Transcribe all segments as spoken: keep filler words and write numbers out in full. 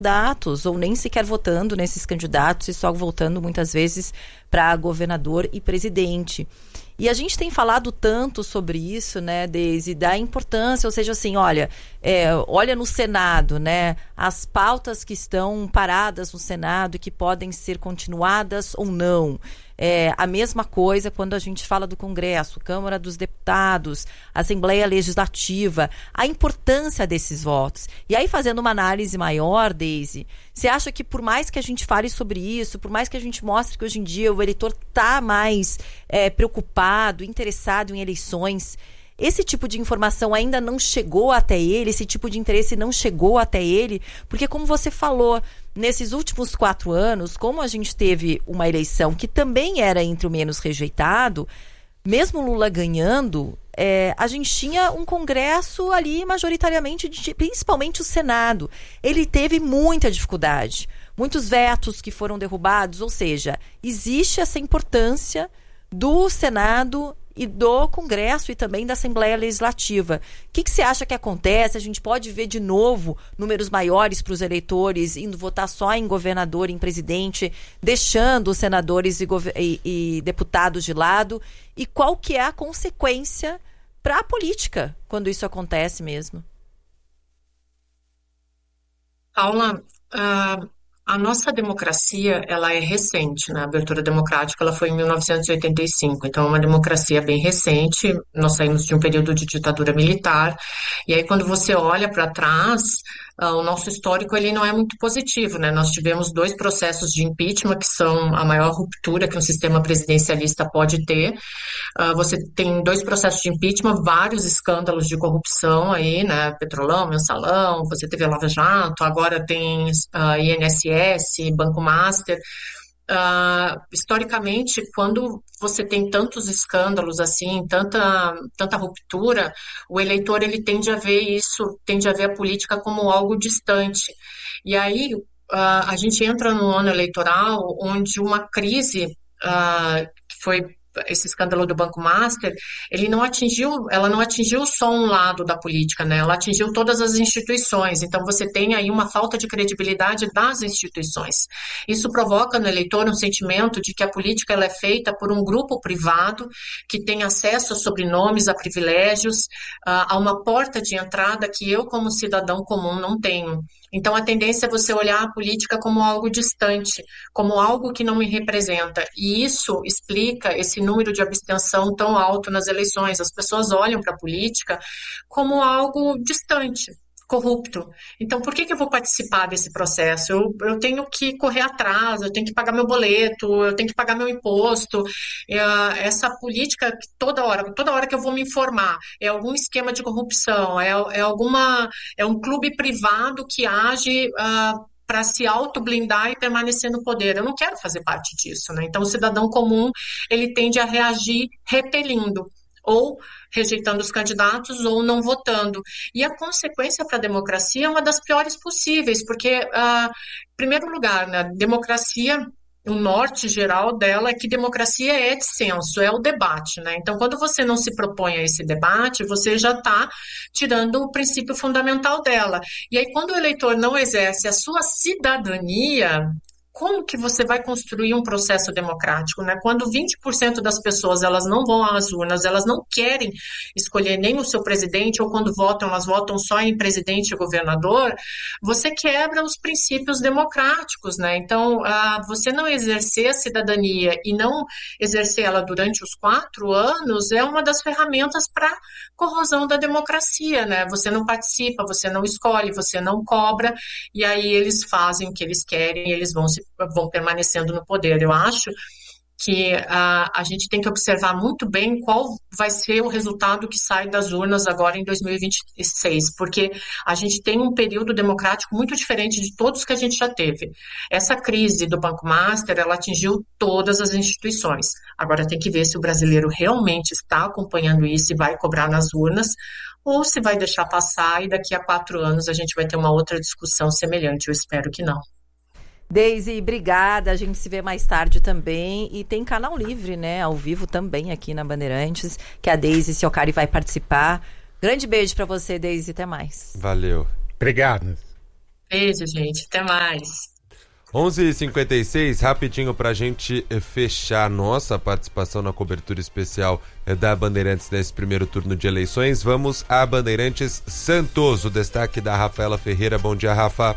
candidatos, ou nem sequer votando nesses candidatos e só votando muitas vezes para governador e presidente. E a gente tem falado tanto sobre isso, né, Deise, da importância, ou seja, assim, olha, é, olha no Senado, né, as pautas que estão paradas no Senado e que podem ser continuadas ou não. É, a mesma coisa quando a gente fala do Congresso, Câmara dos Deputados, Assembleia Legislativa, a importância desses votos. E aí, fazendo uma análise maior, Deise, você acha que por mais que a gente fale sobre isso, por mais que a gente mostre que hoje em dia o eleitor está mais é, preocupado, interessado em eleições, esse tipo de informação ainda não chegou até ele, esse tipo de interesse não chegou até ele, porque como você falou, nesses últimos quatro anos, como a gente teve uma eleição que também era entre o menos rejeitado, mesmo Lula ganhando, é, a gente tinha um Congresso ali majoritariamente, de, principalmente o Senado. Ele teve muita dificuldade, muitos vetos que foram derrubados, ou seja, existe essa importância do Senado e do Congresso e também da Assembleia Legislativa. O que, que você acha que acontece? A gente pode ver de novo números maiores para os eleitores indo votar só em governador e em presidente, deixando os senadores e, e, e deputados de lado? E qual que é a consequência para a política quando isso acontece mesmo? Paula, uh... a nossa democracia, ela é recente, né? A abertura democrática, ela foi em mil novecentos e oitenta e cinco, então é uma democracia bem recente. Nós saímos de um período de ditadura militar, e aí quando você olha para trás, uh, o nosso histórico, ele não é muito positivo, né? Nós tivemos dois processos de impeachment, que são a maior ruptura que um sistema presidencialista pode ter. Uh, você tem dois processos de impeachment, vários escândalos de corrupção aí, né? Petrolão, Mensalão, você teve a Lava Jato, agora tem uh, I N S S, Banco Master. Uh, historicamente, quando você tem tantos escândalos assim, tanta, tanta ruptura, o eleitor ele tende a ver isso, tende a ver a política como algo distante. E aí uh, a gente entra no ano eleitoral onde uma crise uh, que foi esse escândalo do Banco Master, ele não atingiu, ela não atingiu só um lado da política, né? Ela atingiu todas as instituições. Então você tem aí uma falta de credibilidade das instituições. Isso provoca no eleitor um sentimento de que a política ela é feita por um grupo privado que tem acesso a sobrenomes, a privilégios, a uma porta de entrada que eu, como cidadão comum, não tenho. Então, a tendência é você olhar a política como algo distante, como algo que não me representa. E isso explica esse número de abstenção tão alto nas eleições. As pessoas olham para a política como algo distante, corrupto. Então, por que que eu vou participar desse processo? Eu, eu tenho que correr atrás, eu tenho que pagar meu boleto, eu tenho que pagar meu imposto. É, essa política, toda hora, toda hora que eu vou me informar, é algum esquema de corrupção, é, é, alguma, é um clube privado que age uh, para se auto-blindar e permanecer no poder. Eu não quero fazer parte disso, né? Então, o cidadão comum, ele tende a reagir repelindo, ou rejeitando os candidatos ou não votando. E a consequência para a democracia é uma das piores possíveis, porque, uh, em primeiro lugar, né, democracia, o norte geral dela é que democracia é dissenso, é o debate, né? Então, quando você não se propõe a esse debate, você já está tirando o princípio fundamental dela. E aí, quando o eleitor não exerce a sua cidadania, como que você vai construir um processo democrático, né? Quando vinte por cento das pessoas elas não vão às urnas, elas não querem escolher nem o seu presidente, ou quando votam, elas votam só em presidente e governador, você quebra os princípios democráticos, né? Então, ah, você não exercer a cidadania e não exercer ela durante os quatro anos é uma das ferramentas para corrosão da democracia, né? Você não participa, você não escolhe, você não cobra, e aí eles fazem o que eles querem, e eles vão se vão permanecendo no poder. Eu acho que a, a gente tem que observar muito bem qual vai ser o resultado que sai das urnas agora em dois mil e vinte e seis, porque a gente tem um período democrático muito diferente de todos que a gente já teve. Essa crise do Banco Master, ela atingiu todas as instituições. Agora tem que ver se o brasileiro realmente está acompanhando isso e vai cobrar nas urnas, ou se vai deixar passar e daqui a quatro anos a gente vai ter uma outra discussão semelhante. Eu espero que não. Deise, obrigada, a gente se vê mais tarde também, e tem canal livre, né, ao vivo também aqui na Bandeirantes, que a Deise Ciocari vai participar. Grande beijo pra você, Deise, até mais. Valeu. Obrigado. Beijo, gente. Até mais. onze e cinquenta e seis, rapidinho pra gente fechar nossa participação na cobertura especial da Bandeirantes nesse primeiro turno de eleições. Vamos a Bandeirantes Santos, o destaque da Rafaela Ferreira. Bom dia, Rafa.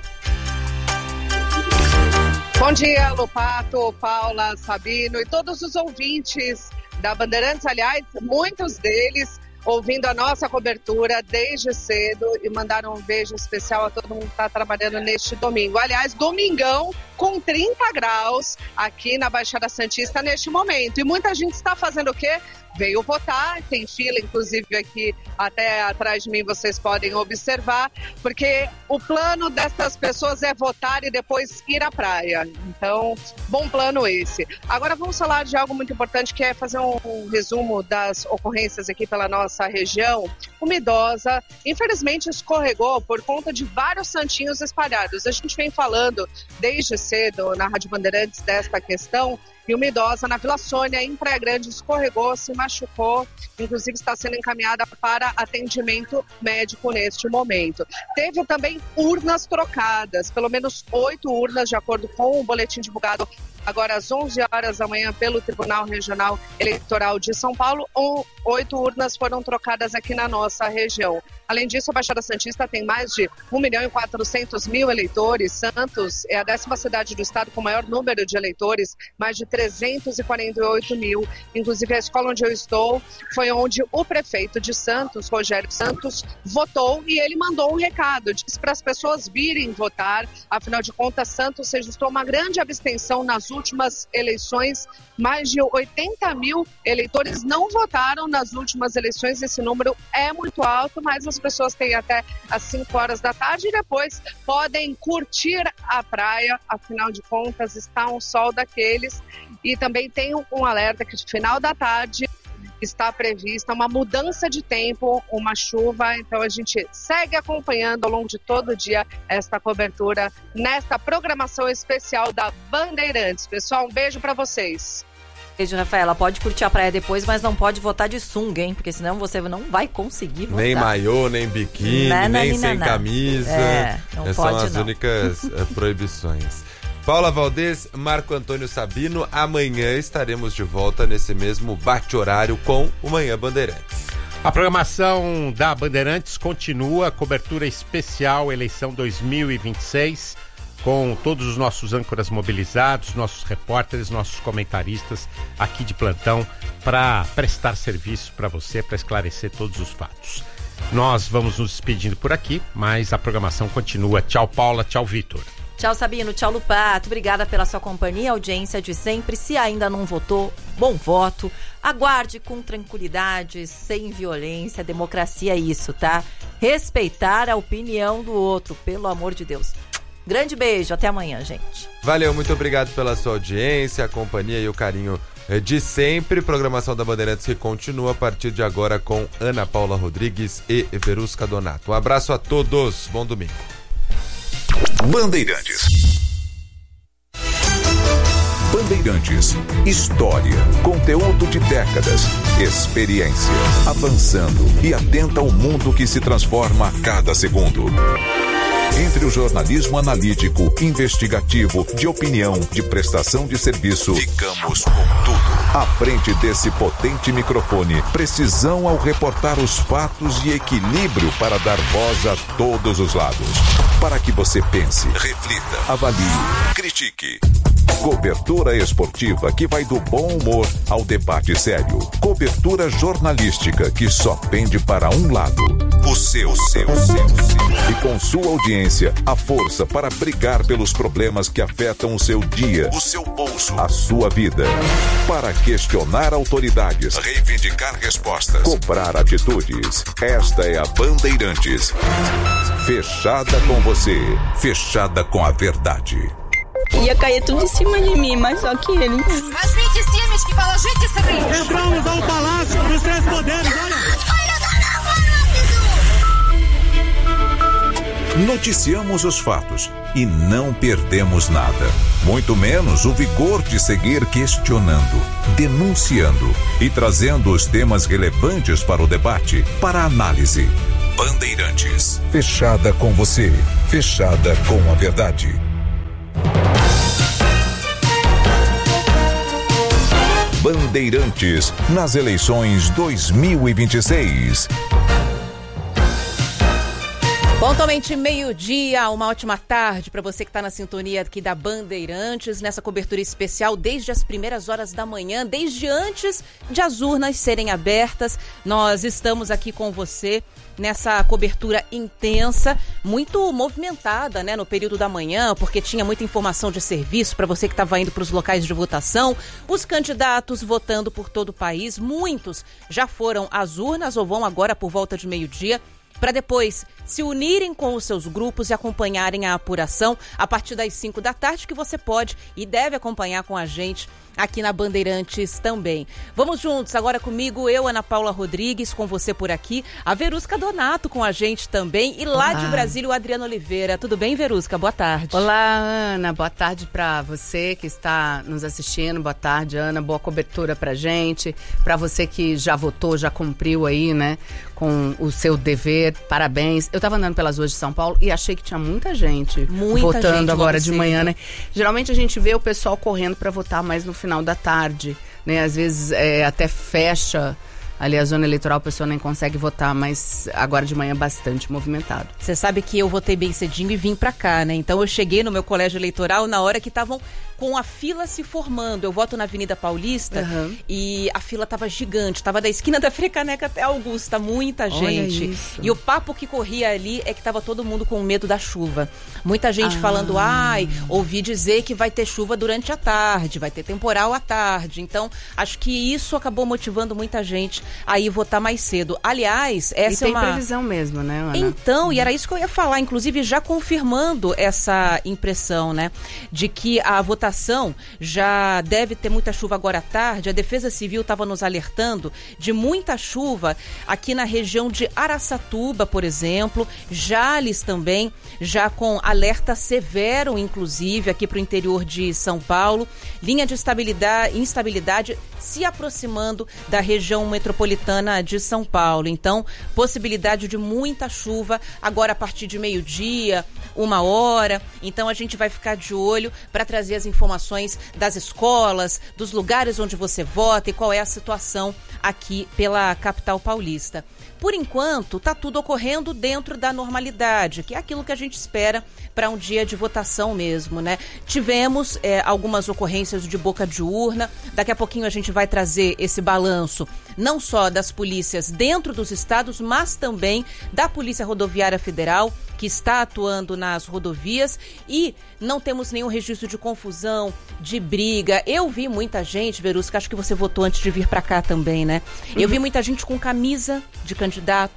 Bom dia, Lopato, Paula, Sabino e todos os ouvintes da Bandeirantes, aliás, muitos deles ouvindo a nossa cobertura desde cedo e mandaram um beijo especial a todo mundo que está trabalhando neste domingo. Aliás, domingão com trinta graus aqui na Baixada Santista neste momento. E muita gente está fazendo o quê? Veio votar, tem fila inclusive aqui até atrás de mim, vocês podem observar, porque o plano dessas pessoas é votar e depois ir à praia. Então, bom plano esse. Agora vamos falar de algo muito importante, que é fazer um, um resumo das ocorrências aqui pela nossa região. Uma idosa, infelizmente, escorregou por conta de vários santinhos espalhados. A gente vem falando desde cedo na Rádio Bandeirantes desta questão. E uma idosa na Vila Sônia, em Praia Grande, escorregou, se machucou, inclusive está sendo encaminhada para atendimento médico neste momento. Teve também urnas trocadas, pelo menos oito urnas, de acordo com o boletim divulgado agora às onze horas da manhã pelo Tribunal Regional Eleitoral de São Paulo. Oito urnas foram trocadas aqui na nossa região. Além disso, a Baixada Santista tem mais de um milhão e quatrocentos mil eleitores. Santos é a décima cidade do estado com maior número de eleitores, mais de trezentos e quarenta e oito mil. Inclusive, a escola onde eu estou foi onde o prefeito de Santos, Rogério Santos, votou, e ele mandou um recado, disse para as pessoas virem votar. Afinal de contas, Santos registrou uma grande abstenção nas últimas eleições. Mais de oitenta mil eleitores não votaram nas últimas eleições. Esse número é muito alto, mas as pessoas têm até às cinco horas da tarde e depois podem curtir a praia. Afinal de contas, está um sol daqueles. E também tem um alerta que no final da tarde está prevista uma mudança de tempo, uma chuva. Então a gente segue acompanhando ao longo de todo o dia esta cobertura nesta programação especial da Bandeirantes. Pessoal, um beijo para vocês. Beijo, Rafaela. Pode curtir a praia depois, mas não pode votar de sunga, hein? Porque senão você não vai conseguir votar. Nem maiô, nem biquíni, não, nem não, sem não, camisa. É, não Essas pode, são as não. únicas proibições. Paula Valdez, Marco Antônio Sabino, amanhã estaremos de volta nesse mesmo bate-horário com o Manhã Bandeirantes. A programação da Bandeirantes continua, cobertura especial eleição dois mil e vinte e seis, com todos os nossos âncoras mobilizados, nossos repórteres, nossos comentaristas aqui de plantão para prestar serviço para você, para esclarecer todos os fatos. Nós vamos nos despedindo por aqui, mas a programação continua. Tchau, Paula. Tchau, Vitor. Tchau, Sabino. Tchau, Lupato. Obrigada pela sua companhia, audiência de sempre. Se ainda não votou, bom voto. Aguarde com tranquilidade, sem violência. Democracia é isso, tá? Respeitar a opinião do outro, pelo amor de Deus. Grande beijo. Até amanhã, gente. Valeu, muito obrigado pela sua audiência, a companhia e o carinho de sempre. Programação da Bandeirantes que continua a partir de agora com Ana Paula Rodrigues e Verusca Donato. Um abraço a todos. Bom domingo. Bandeirantes. Bandeirantes. História, conteúdo de décadas, experiência, avançando e atenta ao mundo que se transforma a cada segundo. Entre o jornalismo analítico, investigativo, de opinião, de prestação de serviço, ficamos com tudo. À frente desse potente microfone, precisão ao reportar os fatos e equilíbrio para dar voz a todos os lados. Para que você pense, reflita, avalie, critique. Cobertura esportiva que vai do bom humor ao debate sério. Cobertura jornalística que só pende para um lado. O seu, o seu, o seu, o seu. E com sua audiência, a força para brigar pelos problemas que afetam o seu dia, o seu bolso, a sua vida. Para questionar autoridades, reivindicar respostas, cobrar atitudes. Esta é a Bandeirantes. Fechada com você, fechada com a verdade. Ia cair tudo em cima de mim, mas só que ele... As vinte times que falam, gente, esse entramos ao Palácio dos Três Poderes, olha... Noticiamos os fatos e não perdemos nada. Muito menos o vigor de seguir questionando, denunciando e trazendo os temas relevantes para o debate, para a análise. Bandeirantes. Fechada com você. Fechada com a verdade. Bandeirantes nas eleições dois mil e vinte e seis. Pontualmente meio-dia, uma ótima tarde para você que está na sintonia aqui da Bandeirantes, nessa cobertura especial desde as primeiras horas da manhã, desde antes de as urnas serem abertas. Nós estamos aqui com você nessa cobertura intensa, muito movimentada, né, no período da manhã, porque tinha muita informação de serviço para você que estava indo para os locais de votação, os candidatos votando por todo o país, muitos já foram às urnas ou vão agora por volta de meio-dia, para depois se unirem com os seus grupos e acompanharem a apuração a partir das cinco da tarde, que você pode e deve acompanhar com a gente aqui na Bandeirantes também. Vamos juntos, agora comigo, eu, Ana Paula Rodrigues, com você por aqui, a Verusca Donato com a gente também, e lá Olá. de Brasília o Adriano Oliveira. Tudo bem, Verusca? Boa tarde. Olá, Ana, boa tarde para você que está nos assistindo, boa tarde, Ana, boa cobertura pra gente, para você que já votou, já cumpriu aí, né, com o seu dever, parabéns. Eu tava andando pelas ruas de São Paulo e achei que tinha muita gente muita votando gente agora de manhã, né? Geralmente a gente vê o pessoal correndo para votar mais no final da tarde, né? Às vezes é, até fecha ali a zona eleitoral, a pessoa nem consegue votar, mas agora de manhã é bastante movimentado. Você sabe que eu votei bem cedinho e vim pra cá, né? Então eu cheguei no meu colégio eleitoral na hora que estavam com a fila se formando. Eu voto na Avenida Paulista uhum. e a fila tava gigante, tava da esquina da Frecaneca até Augusta, muita gente. E o papo que corria ali é que tava todo mundo com medo da chuva. Muita gente ah. falando, ai, ouvi dizer que vai ter chuva durante a tarde, vai ter temporal à tarde. Então, acho que isso acabou motivando muita gente a ir votar mais cedo. Aliás, essa e é uma... tem previsão mesmo, né, Ana? Então, e era isso que eu ia falar, inclusive já confirmando essa impressão, né, de que a votação já deve ter muita chuva agora à tarde. A Defesa Civil estava nos alertando de muita chuva aqui na região de Araçatuba, por exemplo, Jales também, já com alerta severo, inclusive, aqui para o interior de São Paulo. Linha de estabilidade, instabilidade se aproximando da região metropolitana de São Paulo. Então, possibilidade de muita chuva agora a partir de meio-dia, uma hora. Então, a gente vai ficar de olho para trazer as informações das escolas, dos lugares onde você vota e qual é a situação aqui pela capital paulista. Por enquanto, está tudo ocorrendo dentro da normalidade, que é aquilo que a gente espera para um dia de votação mesmo, né? Tivemos é, algumas ocorrências de boca de urna, daqui a pouquinho a gente vai trazer esse balanço, não só das polícias dentro dos estados, mas também da Polícia Rodoviária Federal, que está atuando nas rodovias, e não temos nenhum registro de confusão, de briga. Eu vi muita gente, Verusca, acho que você votou antes de vir para cá também, né? Uhum. Eu vi muita gente com camisa de candidato,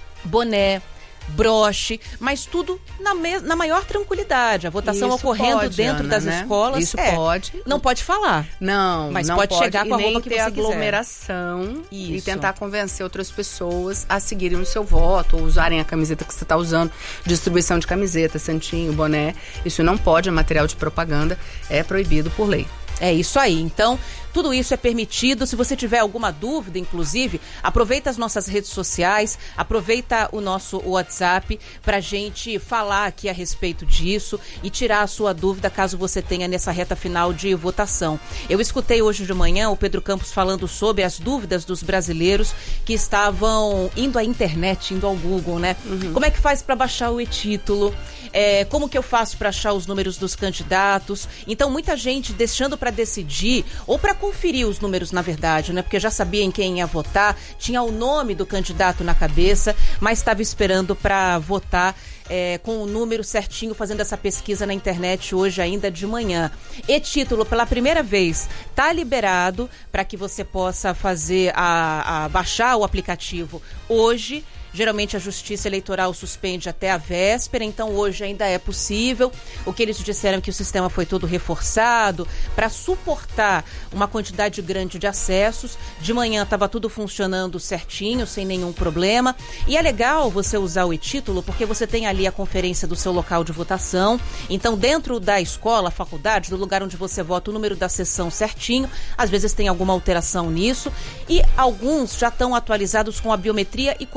boné, broche, mas tudo na, me- na maior tranquilidade. A votação Isso ocorrendo pode, dentro Ana, das né? escolas. Isso é, pode. Não pode falar. Não, mas não pode, pode chegar com a roupa nem que ter você aglomeração Isso. e tentar convencer outras pessoas a seguirem o seu voto ou usarem a camiseta que você está usando. Distribuição de camiseta, santinho, boné. Isso não pode, é material de propaganda, é proibido por lei. É isso aí. Então, tudo isso é permitido. Se você tiver alguma dúvida, inclusive, aproveita as nossas redes sociais, aproveita o nosso WhatsApp para a gente falar aqui a respeito disso e tirar a sua dúvida caso você tenha nessa reta final de votação. Eu escutei hoje de manhã o Pedro Campos falando sobre as dúvidas dos brasileiros que estavam indo à internet, indo ao Google, né? Uhum. Como é que faz para baixar o e-título? É, como que eu faço para achar os números dos candidatos? Então, muita gente deixando para decidir ou para conferir os números, na verdade, né? Porque já sabia em quem ia votar, tinha o nome do candidato na cabeça, mas estava esperando para votar é, com o número certinho, fazendo essa pesquisa na internet hoje ainda de manhã. E-título, pela primeira vez, está liberado para que você possa fazer a, a baixar o aplicativo hoje. Geralmente a Justiça Eleitoral suspende até a véspera, então hoje ainda é possível. O que eles disseram é que o sistema foi todo reforçado para suportar uma quantidade grande de acessos. De manhã estava tudo funcionando certinho, sem nenhum problema. E é legal você usar o e-título porque você tem ali a conferência do seu local de votação. Então, dentro da escola, faculdade, do lugar onde você vota, o número da sessão certinho. Às vezes tem alguma alteração nisso. E alguns já estão atualizados com a biometria e com a foto.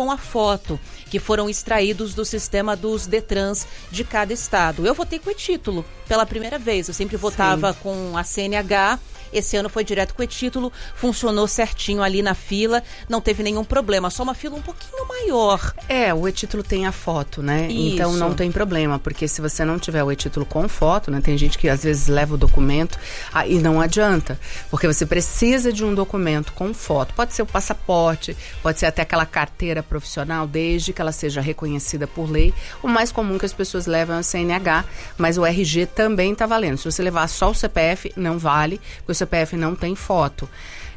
foto, que foram extraídos do sistema dos Detrans de cada estado. Eu votei com e-título pela primeira vez, eu sempre votava Sim. com a C N H. Esse ano foi direto com o e-título, funcionou certinho ali na fila, não teve nenhum problema, só uma fila um pouquinho maior. É, o e-título tem a foto, né? Isso. Então não tem problema, porque se você não tiver o e-título com foto, né? Tem gente que às vezes leva o documento ah, e não adianta, porque você precisa de um documento com foto. Pode ser o passaporte, pode ser até aquela carteira profissional, desde que ela seja reconhecida por lei. O mais comum que as pessoas levam é o C N H, mas o R G também está valendo. Se você levar só o C P F, não vale, porque o C P F não tem foto.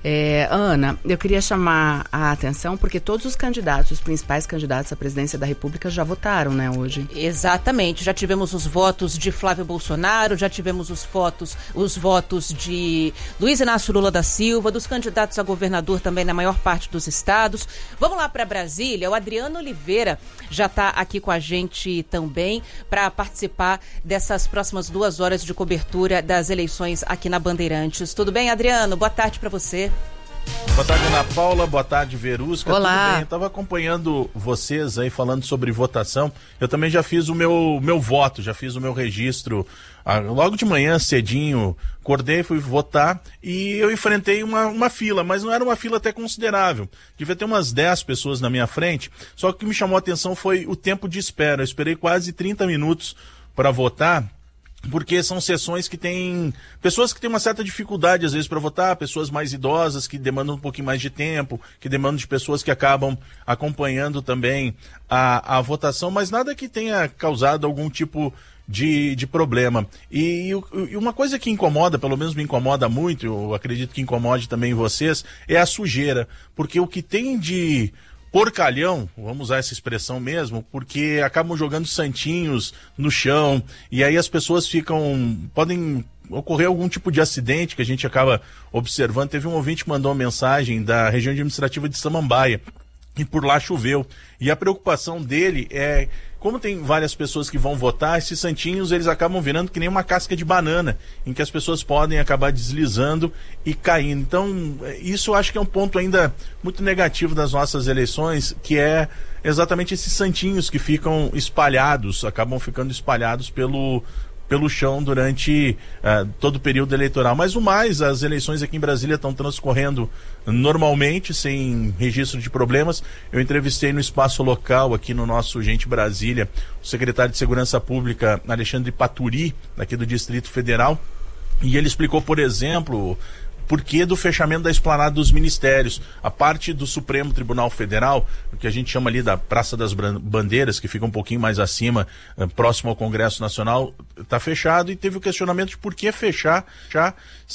É, Ana, eu queria chamar a atenção porque todos os candidatos, os principais candidatos à presidência da República já votaram, né, hoje? Exatamente, já tivemos os votos de Flávio Bolsonaro, já tivemos os votos, os votos de Luiz Inácio Lula da Silva, dos candidatos a governador também na maior parte dos estados. Vamos lá para Brasília, o Adriano Oliveira já está aqui com a gente também para participar dessas próximas duas horas de cobertura das eleições aqui na Bandeirantes. Tudo bem, Adriano? Boa tarde para você. Boa tarde, Ana Paula. Boa tarde, Verusca. Olá. Tudo bem? Eu estava acompanhando vocês aí falando sobre votação. Eu também já fiz o meu, meu voto, já fiz o meu registro ah, logo de manhã, cedinho. Acordei, fui votar e eu enfrentei uma, uma fila, mas não era uma fila até considerável. Devia ter umas dez pessoas na minha frente, só que o que me chamou a atenção foi o tempo de espera. Eu esperei quase trinta minutos para votar, porque são sessões que tem pessoas que têm uma certa dificuldade às vezes para votar, pessoas mais idosas que demandam um pouquinho mais de tempo, que demandam de pessoas que acabam acompanhando também a, a votação, mas nada que tenha causado algum tipo de, de problema. E, e uma coisa que incomoda, pelo menos me incomoda muito, eu acredito que incomode também vocês, é a sujeira, porque o que tem de porcalhão, vamos usar essa expressão mesmo, porque acabam jogando santinhos no chão e aí as pessoas ficam, podem ocorrer algum tipo de acidente que a gente acaba observando. Teve um ouvinte que mandou uma mensagem da região administrativa de Samambaia e por lá choveu e a preocupação dele é, como tem várias pessoas que vão votar, esses santinhos eles acabam virando que nem uma casca de banana, em que as pessoas podem acabar deslizando e caindo. Então, isso eu acho que é um ponto ainda muito negativo das nossas eleições, que é exatamente esses santinhos que ficam espalhados, acabam ficando espalhados pelo... pelo chão durante uh, todo o período eleitoral. Mas o mais, as eleições aqui em Brasília estão transcorrendo normalmente, sem registro de problemas. Eu entrevistei no espaço local, aqui no nosso Gente Brasília, o secretário de Segurança Pública, Alexandre Paturi, aqui do Distrito Federal, e ele explicou, por exemplo, porquê do fechamento da esplanada dos ministérios. A parte do Supremo Tribunal Federal, o que a gente chama ali da Praça das Bandeiras, que fica um pouquinho mais acima, próximo ao Congresso Nacional, está fechado, e teve o questionamento de por que fechar, já,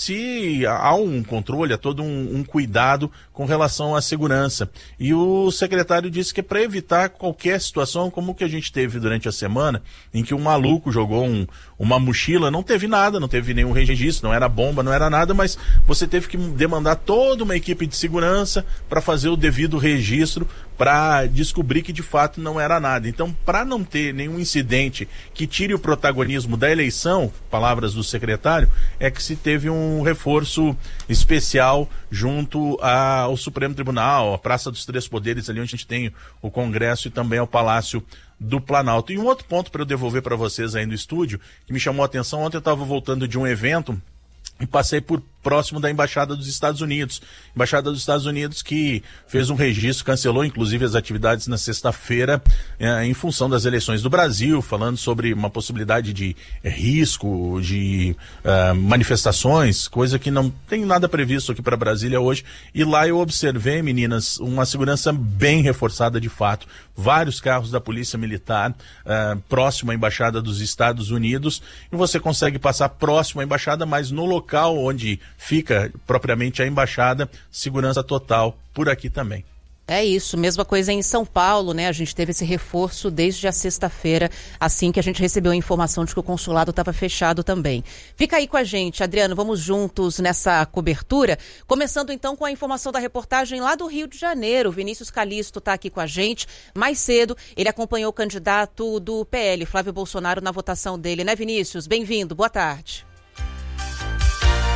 se há um controle, há todo um, um cuidado com relação à segurança. E o secretário disse que é para evitar qualquer situação como o que a gente teve durante a semana, em que um maluco jogou um, uma mochila, não teve nada, não teve nenhum registro, não era bomba, não era nada, mas você teve que demandar toda uma equipe de segurança para fazer o devido registro, para descobrir que de fato não era nada. Então, para não ter nenhum incidente que tire o protagonismo da eleição, palavras do secretário, é que se teve um reforço especial junto ao Supremo Tribunal, à Praça dos Três Poderes, ali onde a gente tem o Congresso, e também ao Palácio do Planalto. E um outro ponto para eu devolver para vocês aí no estúdio, que me chamou a atenção: ontem eu estava voltando de um evento e passei por próximo da Embaixada dos Estados Unidos. Embaixada dos Estados Unidos que fez um registro, cancelou inclusive as atividades na sexta-feira eh, em função das eleições do Brasil, falando sobre uma possibilidade de eh, risco, de eh, manifestações, coisa que não tem nada previsto aqui para Brasília hoje. E lá eu observei, meninas, uma segurança bem reforçada de fato. Vários carros da Polícia Militar eh, próximo à Embaixada dos Estados Unidos, e você consegue passar próximo à Embaixada, mas no local onde fica propriamente a embaixada, segurança total por aqui também. É isso, mesma coisa em São Paulo, né? A gente teve esse reforço desde a sexta-feira, assim que a gente recebeu a informação de que o consulado estava fechado também. Fica aí com a gente, Adriano, vamos juntos nessa cobertura. Começando então com a informação da reportagem lá do Rio de Janeiro. O Vinícius Calixto está aqui com a gente. Mais cedo, ele acompanhou o candidato do P L, Flávio Bolsonaro, na votação dele, né, Vinícius? Bem-vindo, boa tarde.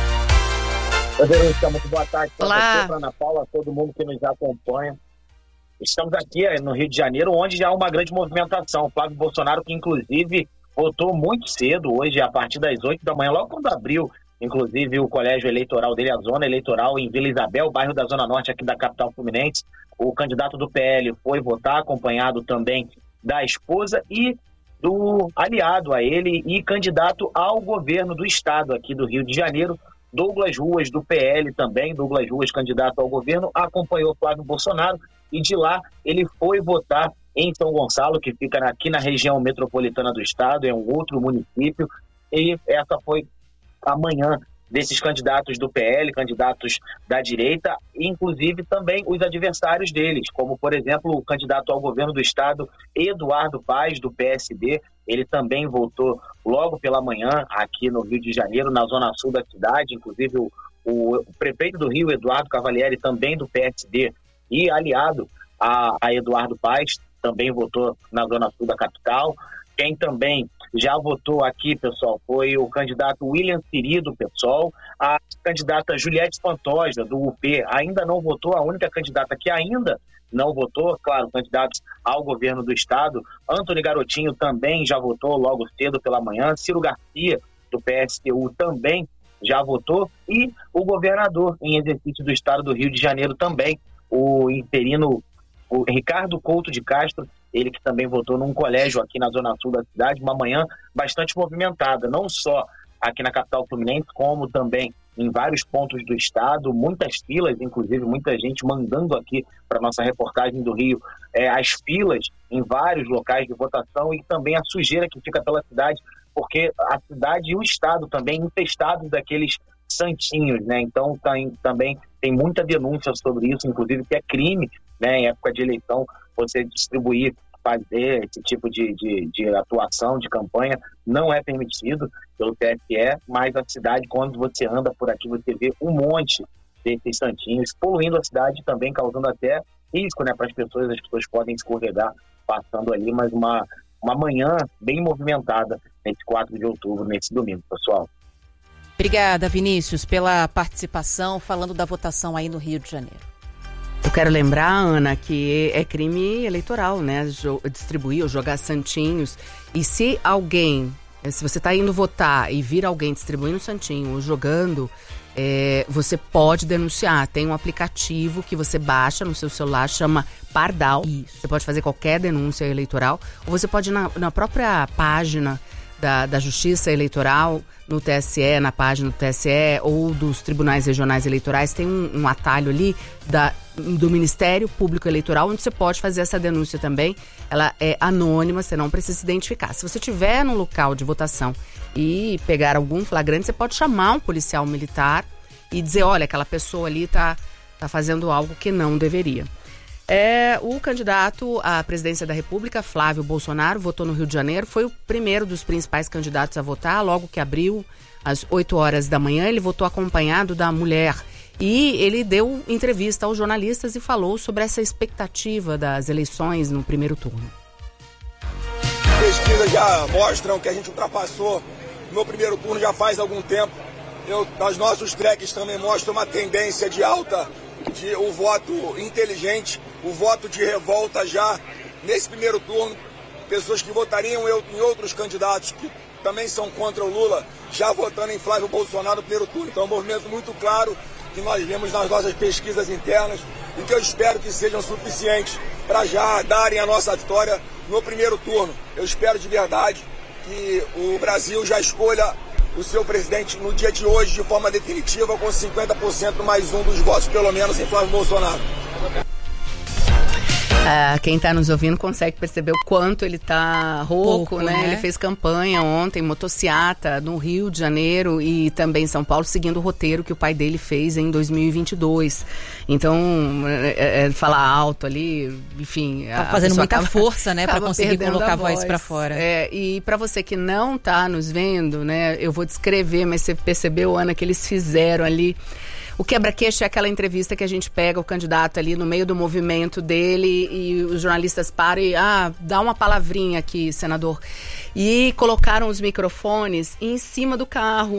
Oi, Verusca, muito boa tarde para Olá. você, para Ana Paula, todo mundo que nos acompanha. estamos aqui no Rio de Janeiro, onde já há uma grande movimentação. O Flávio Bolsonaro, que inclusive votou muito cedo, hoje a partir das oito da manhã, logo quando abriu, inclusive, o colégio eleitoral dele, a zona eleitoral em Vila Isabel, bairro da Zona Norte aqui da capital fluminense. O candidato do P L foi votar, acompanhado também da esposa e do aliado a ele e candidato ao governo do estado aqui do Rio de Janeiro, Douglas Ruas, do P L também. Douglas Ruas, candidato ao governo, acompanhou Flávio Bolsonaro e de lá ele foi votar em São Gonçalo, que fica aqui na região metropolitana do estado, é um outro município, e essa foi a manhã desses candidatos do P L, candidatos da direita, inclusive também os adversários deles, como, por exemplo, o candidato ao governo do estado, Eduardo Paes, do P S D. Ele também votou logo pela manhã aqui no Rio de Janeiro, na zona sul da cidade. Inclusive, o, o, o prefeito do Rio, Eduardo Cavalieri, também do P S D, e aliado a, a Eduardo Paes, também votou na zona sul da capital. Quem também já votou aqui, pessoal, foi o candidato William Siri, do PSOL, a candidata Juliette Pantoja, do U P, ainda não votou, a única candidata que ainda não votou, claro, candidatos ao governo do estado. Antony Garotinho também já votou logo cedo pela manhã, Ciro Garcia, do P S T U, também já votou, e o governador em exercício do estado do Rio de Janeiro também, o interino o Ricardo Couto de Castro, ele que também votou num colégio aqui na zona sul da cidade, uma manhã bastante movimentada, não só aqui na capital fluminense, como também em vários pontos do estado, muitas filas, inclusive muita gente mandando aqui para nossa reportagem do Rio, é, as filas em vários locais de votação e também a sujeira que fica pela cidade, porque a cidade e o estado também infestados daqueles santinhos, né? Então tem, também tem muita denúncia sobre isso, inclusive que é crime, né, em época de eleição, você distribuir, fazer esse tipo de, de, de atuação, de campanha, não é permitido pelo T S E, mas a cidade, quando você anda por aqui, você vê um monte desses santinhos, poluindo a cidade também, causando até risco, né, para as pessoas, as pessoas podem escorregar passando ali, mas uma, uma manhã bem movimentada nesse quatro de outubro, nesse domingo, pessoal. Obrigada, Vinícius, pela participação, falando da votação aí no Rio de Janeiro. Eu quero lembrar, Ana, que é crime eleitoral, né? Distribuir ou jogar santinhos. E se alguém, se você está indo votar e vir alguém distribuindo santinho ou jogando, é, você pode denunciar. Tem um aplicativo que você baixa no seu celular, chama Pardal. Isso. Você pode fazer qualquer denúncia eleitoral. Ou você pode ir na, na própria página da, da Justiça Eleitoral, no T S E, na página do T S E ou dos tribunais regionais eleitorais, tem um, um atalho ali da, do Ministério Público Eleitoral, onde você pode fazer essa denúncia também. Ela é anônima, você não precisa se identificar. Se você estiver num local de votação e pegar algum flagrante, você pode chamar um policial militar e dizer, olha, aquela pessoa ali está tá fazendo algo que não deveria. É, o candidato à presidência da República, Flávio Bolsonaro, votou no Rio de Janeiro, foi o primeiro dos principais candidatos a votar, logo que abriu, às oito horas da manhã, ele votou acompanhado da mulher. E ele deu entrevista aos jornalistas e falou sobre essa expectativa das eleições no primeiro turno. Pesquisas já mostram que a gente ultrapassou no primeiro turno já faz algum tempo. Eu, nos nossos tracks também mostram uma tendência de alta de o voto inteligente, o voto de revolta já nesse primeiro turno. Pessoas que votariam em outros candidatos que também são contra o Lula, já votando em Flávio Bolsonaro no primeiro turno. Então é um movimento muito claro que nós vemos nas nossas pesquisas internas e que eu espero que sejam suficientes para já darem a nossa vitória no primeiro turno. Eu espero de verdade que o Brasil já escolha o seu presidente no dia de hoje de forma definitiva, com cinquenta por cento mais um dos votos, pelo menos, em Flávio Bolsonaro. Ah, quem está nos ouvindo consegue perceber o quanto ele está rouco, Pouco, né? né? Ele fez campanha ontem, motociata, no Rio de Janeiro e também em São Paulo, seguindo o roteiro que o pai dele fez em dois mil e vinte e dois. Então, é, é, falar alto ali, enfim... Tá fazendo muita acaba, força, né? Para conseguir colocar a voz, voz para fora. É, e para você que não está nos vendo, né? Eu vou descrever, mas você percebeu, Ana, que eles fizeram ali... O quebra-queixo é aquela entrevista que a gente pega o candidato ali no meio do movimento dele e os jornalistas param e, ah, dá uma palavrinha aqui, senador. E colocaram os microfones em cima do carro.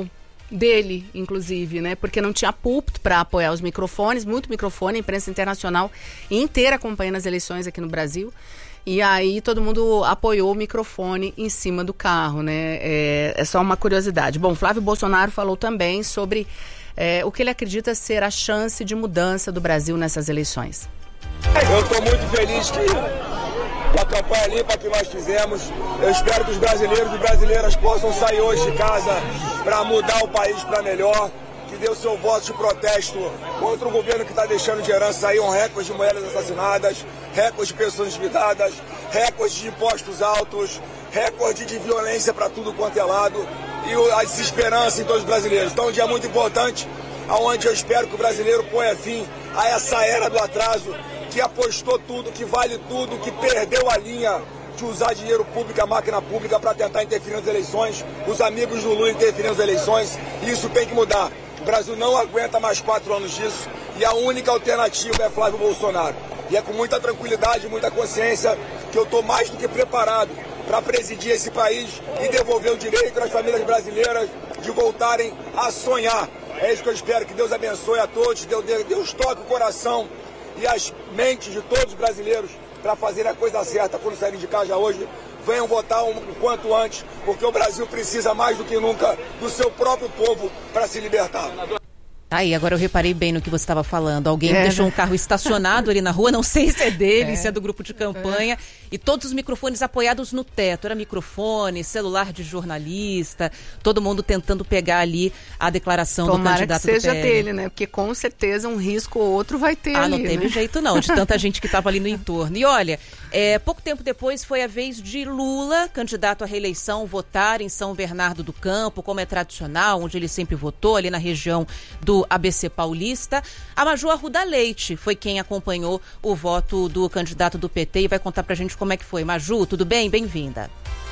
dele, inclusive, né? Porque não tinha púlpito para apoiar os microfones, muito microfone, a imprensa internacional inteira acompanhando as eleições aqui no Brasil. E aí todo mundo apoiou o microfone em cima do carro, né? É, é só uma curiosidade. Bom, Flávio Bolsonaro falou também sobre é, o que ele acredita ser a chance de mudança do Brasil nessas eleições. Eu estou muito feliz que com a campanha limpa que nós fizemos, eu espero que os brasileiros e brasileiras possam sair hoje de casa para mudar o país para melhor, que dê o seu voto de protesto contra o governo que está deixando de herança aí um recorde de mulheres assassinadas, recorde de pessoas endividadas, recorde de impostos altos, recorde de violência para tudo quanto é lado e a desesperança em todos os brasileiros. Então é um dia muito importante, onde eu espero que o brasileiro ponha fim a essa era do atraso, que apostou tudo, que vale tudo, que perdeu a linha de usar dinheiro público, a máquina pública para tentar interferir nas eleições, os amigos do Lula interferindo nas eleições, e isso tem que mudar. O Brasil não aguenta mais quatro anos disso e a única alternativa é Flávio Bolsonaro. E é com muita tranquilidade, muita consciência que eu estou mais do que preparado para presidir esse país e devolver o direito às famílias brasileiras de voltarem a sonhar. É isso que eu espero, que Deus abençoe a todos, Deus, Deus toque o coração e as mentes de todos os brasileiros para fazer a coisa certa quando saírem de casa hoje. Venham votar o quanto antes, porque o Brasil precisa mais do que nunca do seu próprio povo para se libertar. Aí, agora eu reparei bem no que você estava falando. Alguém é, deixou um carro estacionado ali na rua, não sei se é dele, é. se é do grupo de campanha, é. e todos os microfones apoiados no teto. Era microfone, celular de jornalista, todo mundo tentando pegar ali a declaração Tomara do candidato que seja do P L. dele, né? Porque com certeza um risco ou outro vai ter ah, ali, não teve né? jeito não, de tanta gente que estava ali no entorno. E olha, é, pouco tempo depois foi a vez de Lula, candidato à reeleição, votar em São Bernardo do Campo, como é tradicional, onde ele sempre votou, ali na região do A B C Paulista. A Maju Arruda Leite foi quem acompanhou o voto do candidato do P T e vai contar pra gente como é que foi. Maju, tudo bem? Bem-vinda.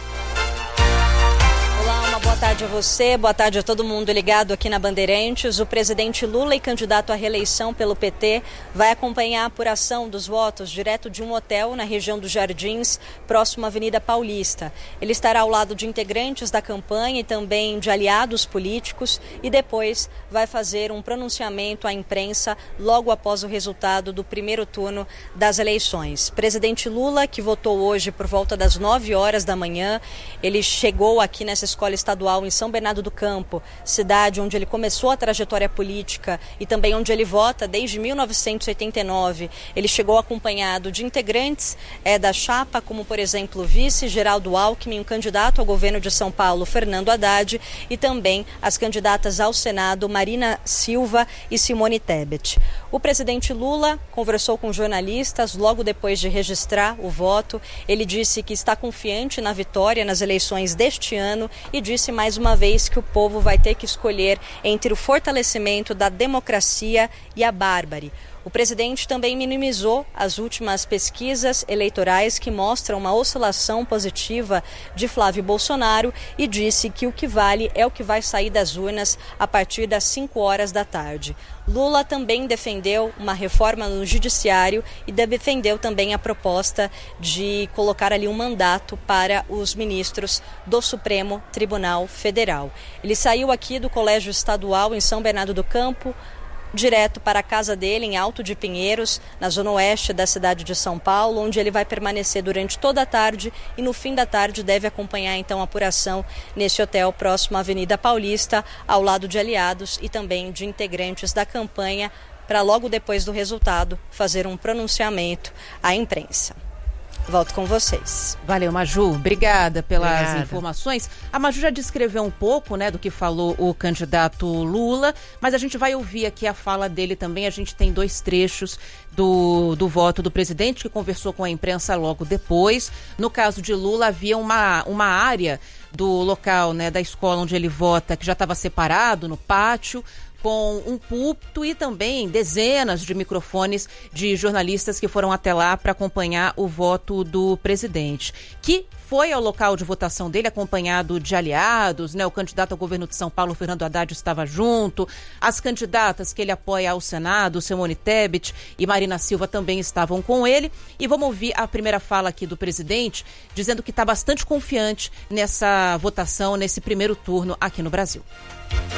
Olá, uma boa tarde a você, boa tarde a todo mundo ligado aqui na Bandeirantes. O presidente Lula e candidato à reeleição pelo P T vai acompanhar a apuração dos votos direto de um hotel na região dos Jardins, próximo à Avenida Paulista. Ele estará ao lado de integrantes da campanha e também de aliados políticos e depois vai fazer um pronunciamento à imprensa logo após o resultado do primeiro turno das eleições. Presidente Lula, que votou hoje por volta das nove horas da manhã, ele chegou aqui nessa escola estadual em São Bernardo do Campo, cidade onde ele começou a trajetória política e também onde ele vota desde mil novecentos e oitenta e nove. Ele chegou acompanhado de integrantes é, da chapa, como por exemplo o vice Geraldo Alckmin, o candidato ao governo de São Paulo, Fernando Haddad, e também as candidatas ao Senado, Marina Silva e Simone Tebet. O presidente Lula conversou com jornalistas logo depois de registrar o voto. Ele disse que está confiante na vitória nas eleições deste ano e disse mais uma vez que o povo vai ter que escolher entre o fortalecimento da democracia e a bárbare. O presidente também minimizou as últimas pesquisas eleitorais que mostram uma oscilação positiva de Flávio Bolsonaro e disse que o que vale é o que vai sair das urnas a partir das cinco horas da tarde. Lula também defendeu uma reforma no judiciário e defendeu também a proposta de colocar ali um mandato para os ministros do Supremo Tribunal Federal. Ele saiu aqui do Colégio Estadual em São Bernardo do Campo, direto para a casa dele em Alto de Pinheiros, na zona oeste da cidade de São Paulo, onde ele vai permanecer durante toda a tarde e no fim da tarde deve acompanhar então a apuração nesse hotel próximo à Avenida Paulista, ao lado de aliados e também de integrantes da campanha, para logo depois do resultado fazer um pronunciamento à imprensa. Volto com vocês. Valeu, Maju. Obrigada pelas Obrigada. informações. A Maju já descreveu um pouco, né, do que falou o candidato Lula, mas a gente vai ouvir aqui a fala dele também. A gente tem dois trechos do, do voto do presidente, que conversou com a imprensa logo depois. No caso de Lula, havia uma, uma área do local, né, da escola onde ele vota, que já estava separado no pátio, com um púlpito e também dezenas de microfones de jornalistas que foram até lá para acompanhar o voto do presidente, que foi ao local de votação dele acompanhado de aliados, né? O candidato ao governo de São Paulo, Fernando Haddad, estava junto, as candidatas que ele apoia ao Senado, Simone Tebet e Marina Silva, também estavam com ele. E vamos ouvir a primeira fala aqui do presidente, dizendo que está bastante confiante nessa votação, nesse primeiro turno aqui no Brasil.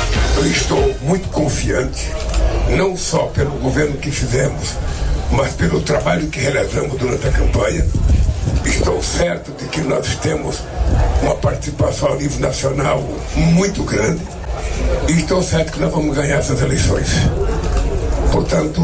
Eu estou muito confiante, não só pelo governo que fizemos, mas pelo trabalho que realizamos durante a campanha. Estou certo de que nós temos uma participação a nível nacional muito grande e estou certo que nós vamos ganhar essas eleições. Portanto,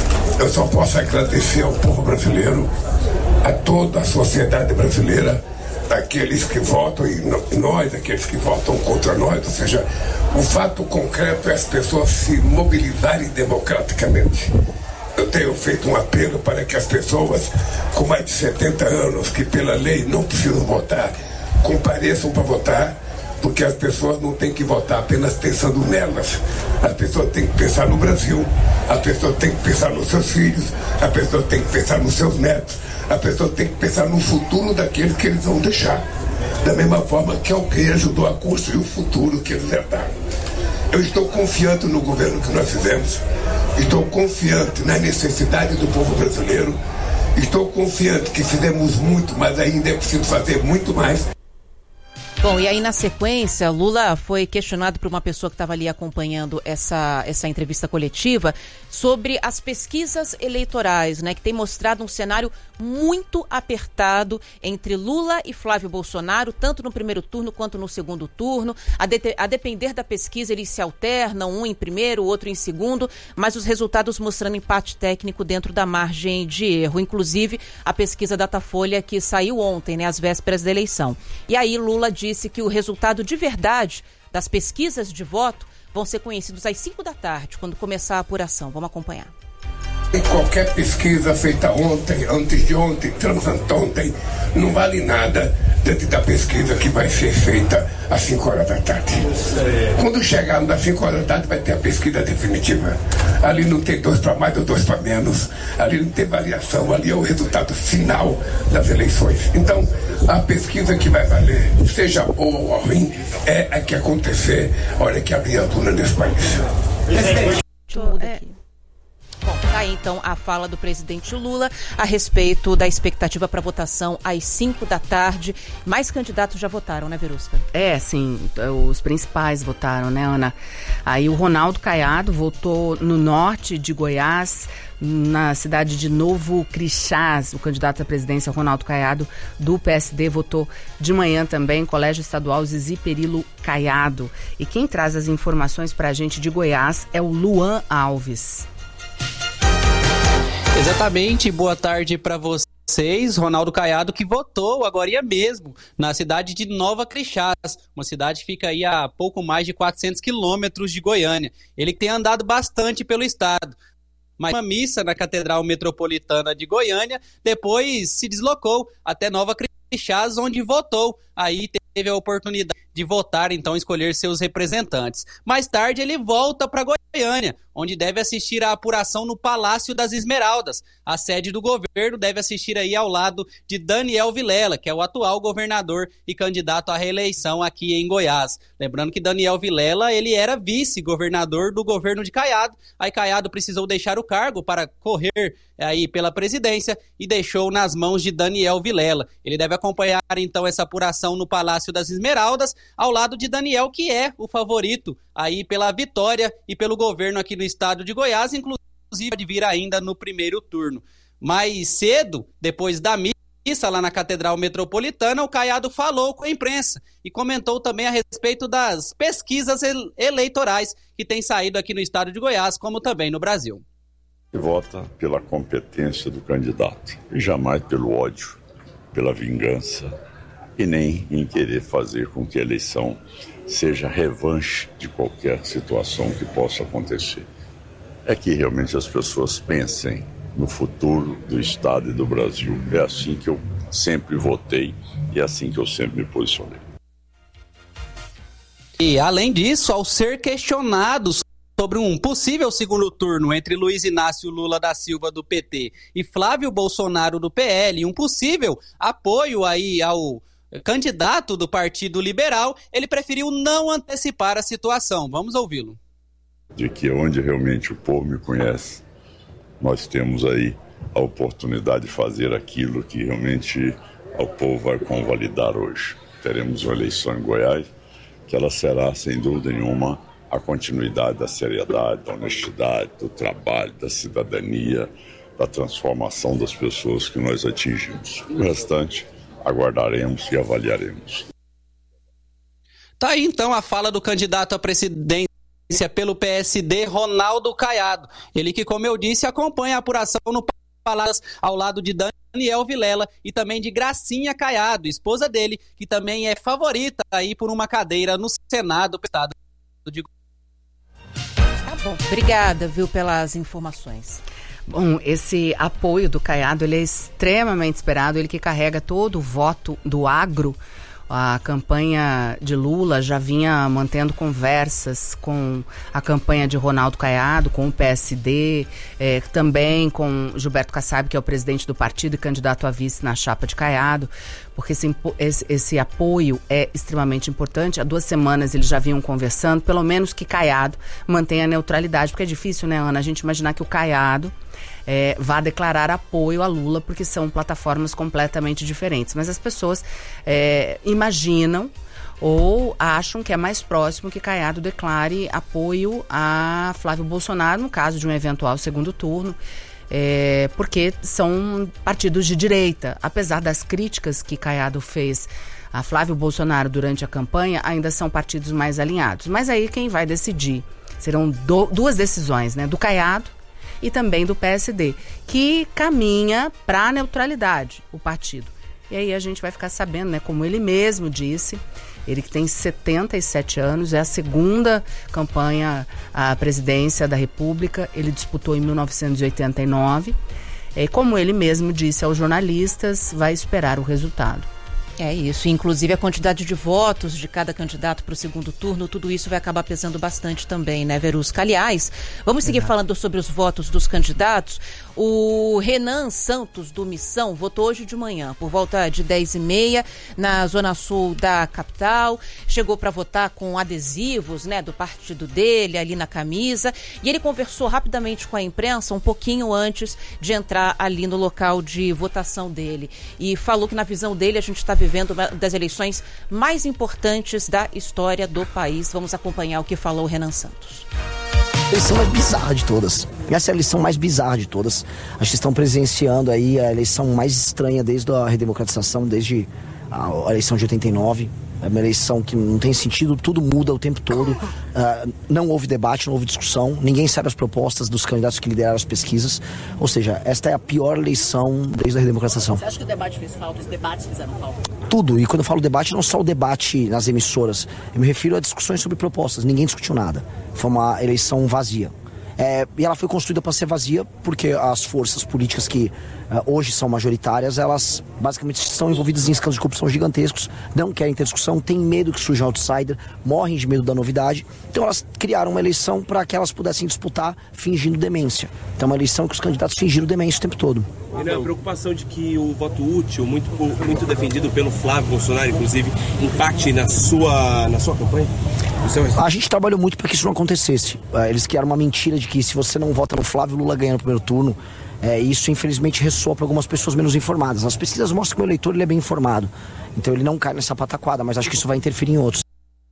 eu só posso agradecer ao povo brasileiro, a toda a sociedade brasileira, aqueles que votam e nós, aqueles que votam contra nós, ou seja, o fato concreto é as pessoas se mobilizarem democraticamente. Eu tenho feito um apelo para que as pessoas com mais de setenta anos, que pela lei não precisam votar, compareçam para votar, porque as pessoas não têm que votar apenas pensando nelas. As pessoas têm que pensar no Brasil, as pessoas têm que pensar nos seus filhos, as pessoas têm que pensar nos seus netos, as pessoas têm que pensar no futuro daqueles que eles vão deixar. Da mesma forma que alguém ajudou a construir o futuro que eles herdaram. Eu estou confiante no governo que nós fizemos, estou confiante na necessidade do povo brasileiro, estou confiante que fizemos muito, mas ainda é preciso fazer muito mais. Bom, e aí na sequência, Lula foi questionado por uma pessoa que estava ali acompanhando essa, essa entrevista coletiva sobre as pesquisas eleitorais, né, que tem mostrado um cenário muito apertado entre Lula e Flávio Bolsonaro, tanto no primeiro turno quanto no segundo turno. A, de, a depender da pesquisa, eles se alternam, um em primeiro, o outro em segundo, mas os resultados mostrando empate técnico dentro da margem de erro. Inclusive, a pesquisa Datafolha que saiu ontem, né, às vésperas da eleição. E aí Lula disse que o resultado de verdade das pesquisas de voto vão ser conhecidos às cinco da tarde, quando começar a apuração. Vamos acompanhar. Em qualquer pesquisa feita ontem, antes de ontem, transanteontem, não vale nada dentro da pesquisa que vai ser feita às cinco horas da tarde. Quando chegarmos às cinco horas da tarde, vai ter a pesquisa definitiva. Ali não tem dois para mais ou dois para menos. Ali não tem variação. Ali é o resultado final das eleições. Então, a pesquisa que vai valer, seja boa ou ruim, é a que acontecer a hora que abrir a urna nesse país. É. Bom, tá aí então a fala do presidente Lula a respeito da expectativa para votação às cinco da tarde. Mais candidatos já votaram, né, Verusca? É, sim, os principais votaram, né, Ana? Aí o Ronaldo Caiado votou no norte de Goiás, na cidade de Novo Crixás. O candidato à presidência, Ronaldo Caiado, do P S D, votou de manhã também, Colégio Estadual Zizi Perilo Caiado. E quem traz as informações pra gente de Goiás é o Luan Alves. Exatamente, boa tarde para vocês. Ronaldo Caiado, que votou agora mesmo na cidade de Nova Crixás, uma cidade que fica aí a pouco mais de quatrocentos quilômetros de Goiânia. Ele tem andado bastante pelo estado, mas uma missa na Catedral Metropolitana de Goiânia, depois se deslocou até Nova Crixás, onde votou. Aí teve a oportunidade de votar, então escolher seus representantes. Mais tarde ele volta para Goiânia, onde deve assistir à apuração no Palácio das Esmeraldas. A sede do governo deve assistir aí ao lado de Daniel Vilela, que é o atual governador e candidato à reeleição aqui em Goiás. Lembrando que Daniel Vilela, ele era vice-governador do governo de Caiado. Aí Caiado precisou deixar o cargo para correr aí pela presidência e deixou nas mãos de Daniel Vilela. Ele deve acompanhar então essa apuração no Palácio das Esmeraldas, ao lado de Daniel, que é o favorito aí pela vitória e pelo governo aqui no estado de Goiás, inclusive pode vir ainda no primeiro turno. Mais cedo, depois da missa lá na Catedral Metropolitana, o Caiado falou com a imprensa e comentou também a respeito das pesquisas eleitorais que têm saído aqui no estado de Goiás, como também no Brasil. Vota pela competência do candidato e jamais pelo ódio, pela vingança, e nem em querer fazer com que a eleição seja revanche de qualquer situação que possa acontecer. É que realmente as pessoas pensem no futuro do Estado e do Brasil. É assim que eu sempre votei e é assim que eu sempre me posicionei. E além disso, ao ser questionado sobre um possível segundo turno entre Luiz Inácio Lula da Silva do P T e Flávio Bolsonaro do P L, um possível apoio aí ao candidato do Partido Liberal, ele preferiu não antecipar a situação. Vamos ouvi-lo. De que onde realmente o povo me conhece, nós temos aí a oportunidade de fazer aquilo que realmente o povo vai convalidar hoje. Teremos uma eleição em Goiás, que ela será, sem dúvida nenhuma, a continuidade da seriedade, da honestidade, do trabalho, da cidadania, da transformação das pessoas que nós atingimos. O restante, aguardaremos e avaliaremos. Tá aí então a fala do candidato à presidência pelo P S D, Ronaldo Caiado. Ele que, como eu disse, acompanha a apuração no Palácio ao lado de Daniel Vilela e também de Gracinha Caiado, esposa dele, que também é favorita aí por uma cadeira no Senado do Estado de Tá bom, obrigada, viu, pelas informações. Bom, esse apoio do Caiado, ele é extremamente esperado, ele que carrega todo o voto do agro. A campanha de Lula já vinha mantendo conversas com a campanha de Ronaldo Caiado, com o P S D, eh, também com Gilberto Kassab, que é o presidente do partido e candidato a vice na chapa de Caiado, porque esse, esse, esse apoio é extremamente importante. Há duas semanas eles já vinham conversando, pelo menos que Caiado mantenha a neutralidade, porque é difícil, né, Ana, a gente imaginar que o Caiado É, vá declarar apoio a Lula, porque são plataformas completamente diferentes. Mas as pessoas é, imaginam ou acham que é mais próximo que Caiado declare apoio a Flávio Bolsonaro, no caso de um eventual segundo turno, é, porque são partidos de direita. Apesar das críticas que Caiado fez a Flávio Bolsonaro durante a campanha, ainda são partidos mais alinhados. Mas aí quem vai decidir serão do, duas decisões, né, do Caiado e também do P S D, que caminha para a neutralidade, o partido. E aí a gente vai ficar sabendo, né, como ele mesmo disse, ele que tem setenta e sete anos, é a segunda campanha à presidência da República, ele disputou em mil novecentos e oitenta e nove, e como ele mesmo disse aos jornalistas, vai esperar o resultado. É isso, inclusive a quantidade de votos de cada candidato para o segundo turno, tudo isso vai acabar pesando bastante também, né, Verusca? Aliás, vamos seguir Exato. falando sobre os votos dos candidatos. O Renan Santos, do Missão, votou hoje de manhã, por volta de dez e meia, na zona sul da capital. Chegou para votar com adesivos, né, do partido dele, ali na camisa. E ele conversou rapidamente com a imprensa um pouquinho antes de entrar ali no local de votação dele. E falou que, na visão dele, a gente está vivendo uma das eleições mais importantes da história do país. Vamos acompanhar o que falou o Renan Santos. A eleição mais bizarra de todas. Essa é a eleição mais bizarra de todas. Acho que estão presenciando aí a eleição mais estranha desde a redemocratização, desde a eleição de oitenta e nove. É uma eleição que não tem sentido, tudo muda o tempo todo. Uh, não houve debate, não houve discussão. Ninguém sabe as propostas dos candidatos que lideraram as pesquisas. Ou seja, esta é a pior eleição desde a redemocratização. Você acha que o debate fez falta? Os debates fizeram falta? Tudo. E quando eu falo debate, não só o debate nas emissoras. Eu me refiro a discussões sobre propostas. Ninguém discutiu nada. Foi uma eleição vazia. É, e ela foi construída para ser vazia porque as forças políticas que uh, hoje são majoritárias, elas basicamente estão envolvidas em escândalos de corrupção gigantescos, não querem ter discussão, têm medo que surja um outsider, morrem de medo da novidade. Então elas criaram uma eleição para que elas pudessem disputar fingindo demência. Então é uma eleição que os candidatos fingiram demência o tempo todo. E não, a preocupação de que o voto útil, muito, muito defendido pelo Flávio Bolsonaro, inclusive, impacte na sua, na sua campanha? A gente trabalhou muito para que isso não acontecesse. Eles criaram uma mentira de que se você não vota no Flávio, Lula ganha no primeiro turno. É, isso infelizmente ressoa para algumas pessoas menos informadas. As pesquisas mostram que o eleitor ele é bem informado. Então ele não cai nessa pataquada, mas acho que isso vai interferir em outros.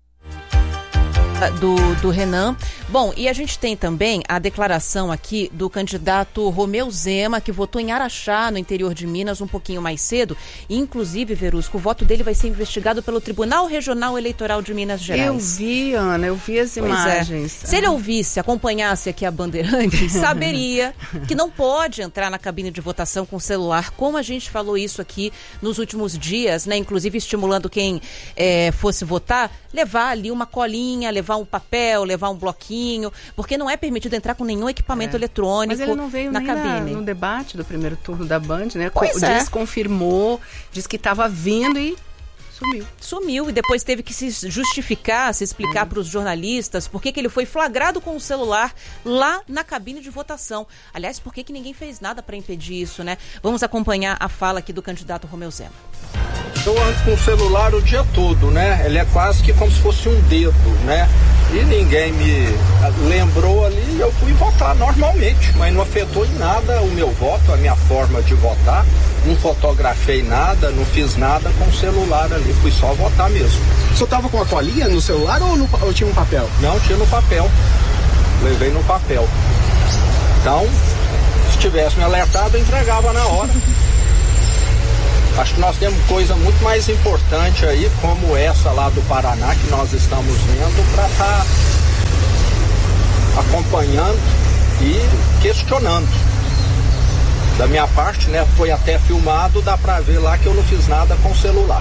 Do, do Renan. Bom, e a gente tem também a declaração aqui do candidato Romeu Zema, que votou em Araxá, no interior de Minas, um pouquinho mais cedo. E, inclusive, Verusca, o voto dele vai ser investigado pelo Tribunal Regional Eleitoral de Minas Gerais. Eu vi, Ana, eu vi as pois imagens. É. Se ele ouvisse, acompanhasse aqui a Bandeirantes, saberia que não pode entrar na cabine de votação com o celular, como a gente falou isso aqui nos últimos dias, né? Inclusive estimulando quem é, fosse votar, levar ali uma colinha, levar um papel, levar um bloquinho, porque não é permitido entrar com nenhum equipamento é. eletrônico na cabine. Mas ele não veio na nem cabine. Na, no debate do primeiro turno da Band, né? Pois é. Desconfirmou, disse que estava vindo e sumiu. Sumiu e depois teve que se justificar, se explicar hum. para os jornalistas por que que ele foi flagrado com o celular lá na cabine de votação. Aliás, por que que ninguém fez nada para impedir isso, né? Vamos acompanhar a fala aqui do candidato Romeu Zema. Eu ando com o celular o dia todo, né? Ele é quase que como se fosse um dedo, né? E ninguém me lembrou ali e eu fui votar normalmente, mas não afetou em nada o meu voto, a minha forma de votar. não fotografei nada, não fiz nada com o celular ali, fui só votar mesmo. O senhor tava com a colinha no celular ou, no, ou tinha um papel? Não, tinha no papel. Levei no papel. Então, se tivesse me alertado, eu entregava na hora. Acho que nós temos coisa muito mais importante aí, como essa lá do Paraná, que nós estamos vendo, para estar tá acompanhando e questionando. Da minha parte, né, foi até filmado, dá para ver lá que eu não fiz nada com o celular.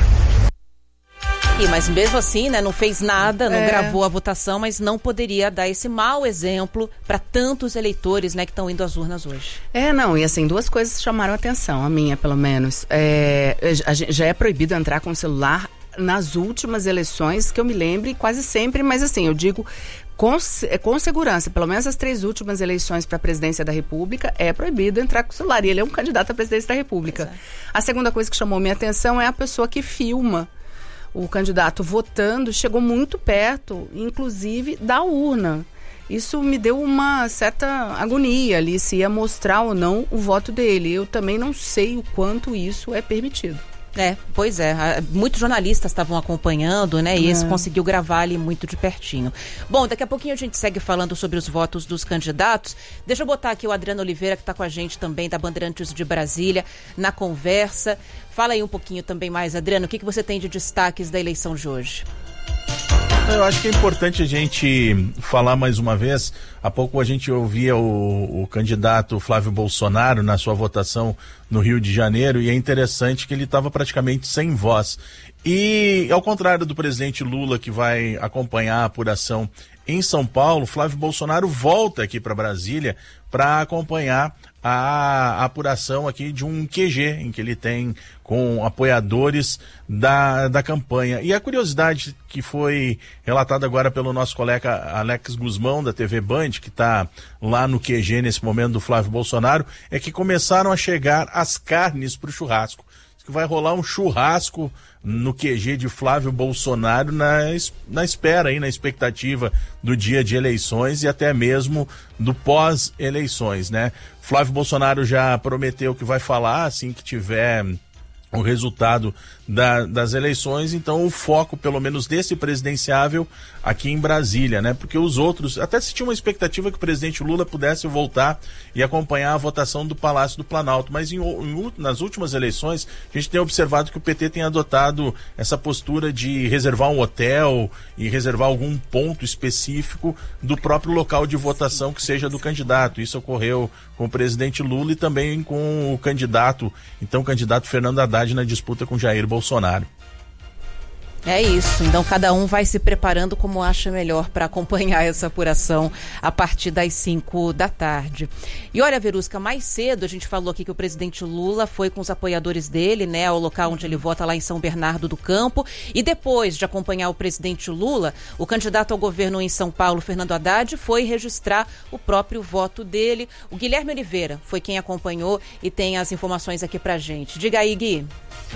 E, mas mesmo assim, né, não fez nada, não É. gravou a votação, mas não poderia dar esse mau exemplo para tantos eleitores, né, que estão indo às urnas hoje. É, não, e assim, duas coisas chamaram a atenção, a minha pelo menos. É, a gente- já é proibido entrar com o celular nas últimas eleições, que eu me lembre, quase sempre, mas assim, eu digo com, se- com segurança, pelo menos as três últimas eleições para a presidência da República, é proibido entrar com o celular, e ele é um candidato à presidência da República. A segunda coisa que chamou minha atenção é a pessoa que filma o candidato votando, chegou muito perto, inclusive, da urna. Isso me deu uma certa agonia ali, se ia mostrar ou não o voto dele. Eu também não sei o quanto isso é permitido. É, pois é. Ah, muitos jornalistas estavam acompanhando, né? E É. esse conseguiu gravar ali muito de pertinho. Bom, daqui a pouquinho a gente segue falando sobre os votos dos candidatos. Deixa eu botar aqui o Adriano Oliveira, que está com a gente também, da Bandeirantes de Brasília, na conversa. Fala aí um pouquinho também mais, Adriano, o que, que você tem de destaques da eleição de hoje? Eu acho que é importante a gente falar mais uma vez. Há pouco a gente ouvia o, o candidato Flávio Bolsonaro na sua votação no Rio de Janeiro, e é interessante que ele estava praticamente sem voz. E, ao contrário do presidente Lula, que vai acompanhar a apuração em São Paulo, Flávio Bolsonaro volta aqui para Brasília para acompanhar a, a apuração aqui de um Q G, em que ele tem com apoiadores da, da campanha. E a curiosidade que foi relatada agora pelo nosso colega Alex Guzmão, da T V Band, que está lá no Q G nesse momento do Flávio Bolsonaro, é que começaram a chegar as carnes para o churrasco. Que vai rolar um churrasco no Q G de Flávio Bolsonaro na, es- na espera, aí, na expectativa do dia de eleições e até mesmo do pós-eleições, né? Flávio Bolsonaro já prometeu que vai falar assim que tiver o resultado da, das eleições, então o foco, pelo menos desse presidenciável, aqui em Brasília, né? Porque os outros, até se tinha uma expectativa que o presidente Lula pudesse voltar e acompanhar a votação do Palácio do Planalto, mas em, em, nas últimas eleições, a gente tem observado que o P T tem adotado essa postura de reservar um hotel e reservar algum ponto específico do próprio local de votação que seja do candidato. Isso ocorreu com o presidente Lula e também com o candidato, então o candidato Fernando Haddad na disputa com Jair Bolsonaro. É isso, então cada um vai se preparando como acha melhor para acompanhar essa apuração a partir das cinco da tarde. E olha, Verusca, mais cedo a gente falou aqui que o presidente Lula foi com os apoiadores dele, né, ao local onde ele vota lá em São Bernardo do Campo, e depois de acompanhar o presidente Lula, o candidato ao governo em São Paulo, Fernando Haddad, foi registrar o próprio voto dele. O Guilherme Oliveira foi quem acompanhou e tem as informações aqui pra gente. Diga aí, Gui.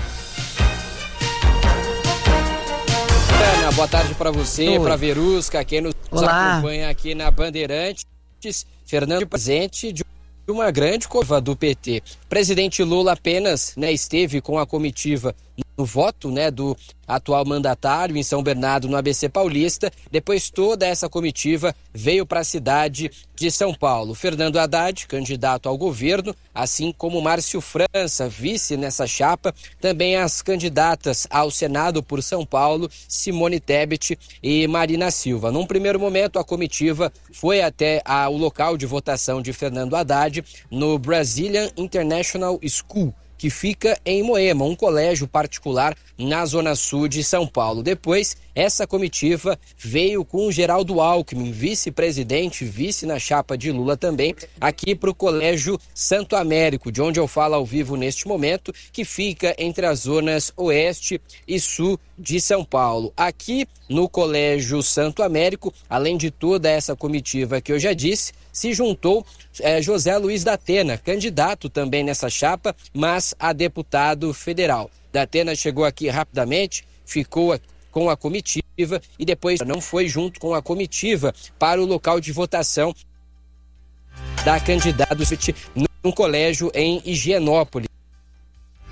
Ana, boa tarde para você, para Verusca, quem nos Olá. acompanha aqui na Bandeirantes. Fernando, presente de uma grande curva do P T. O presidente Lula apenas, né, esteve com a comitiva no voto, né, do atual mandatário em São Bernardo, no A B C Paulista. Depois toda essa comitiva veio para a cidade de São Paulo. Fernando Haddad, candidato ao governo, assim como Márcio França, vice nessa chapa. Também as candidatas ao Senado por São Paulo, Simone Tebet e Marina Silva. Num primeiro momento, a comitiva foi até a, o local de votação de Fernando Haddad no Brazilian International School, que fica em Moema, um colégio particular na zona sul de São Paulo. Depois, essa comitiva veio com o Geraldo Alckmin, vice-presidente, vice na chapa de Lula também, aqui para o Colégio Santo Américo, de onde eu falo ao vivo neste momento, que fica entre as zonas oeste e sul de São Paulo. Aqui no Colégio Santo Américo, além de toda essa comitiva que eu já disse, se juntou eh, José Luiz da Atena, candidato também nessa chapa, mas a deputado federal. Da Atena chegou aqui rapidamente, ficou aqui com a comitiva e depois não foi junto com a comitiva para o local de votação da candidata num colégio em Higienópolis.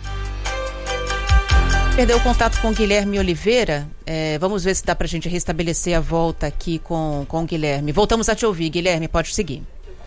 Perdeu o contato com o Guilherme Oliveira. É, vamos ver se dá pra gente restabelecer a volta aqui com, com o Guilherme. Voltamos a te ouvir, Guilherme, pode seguir.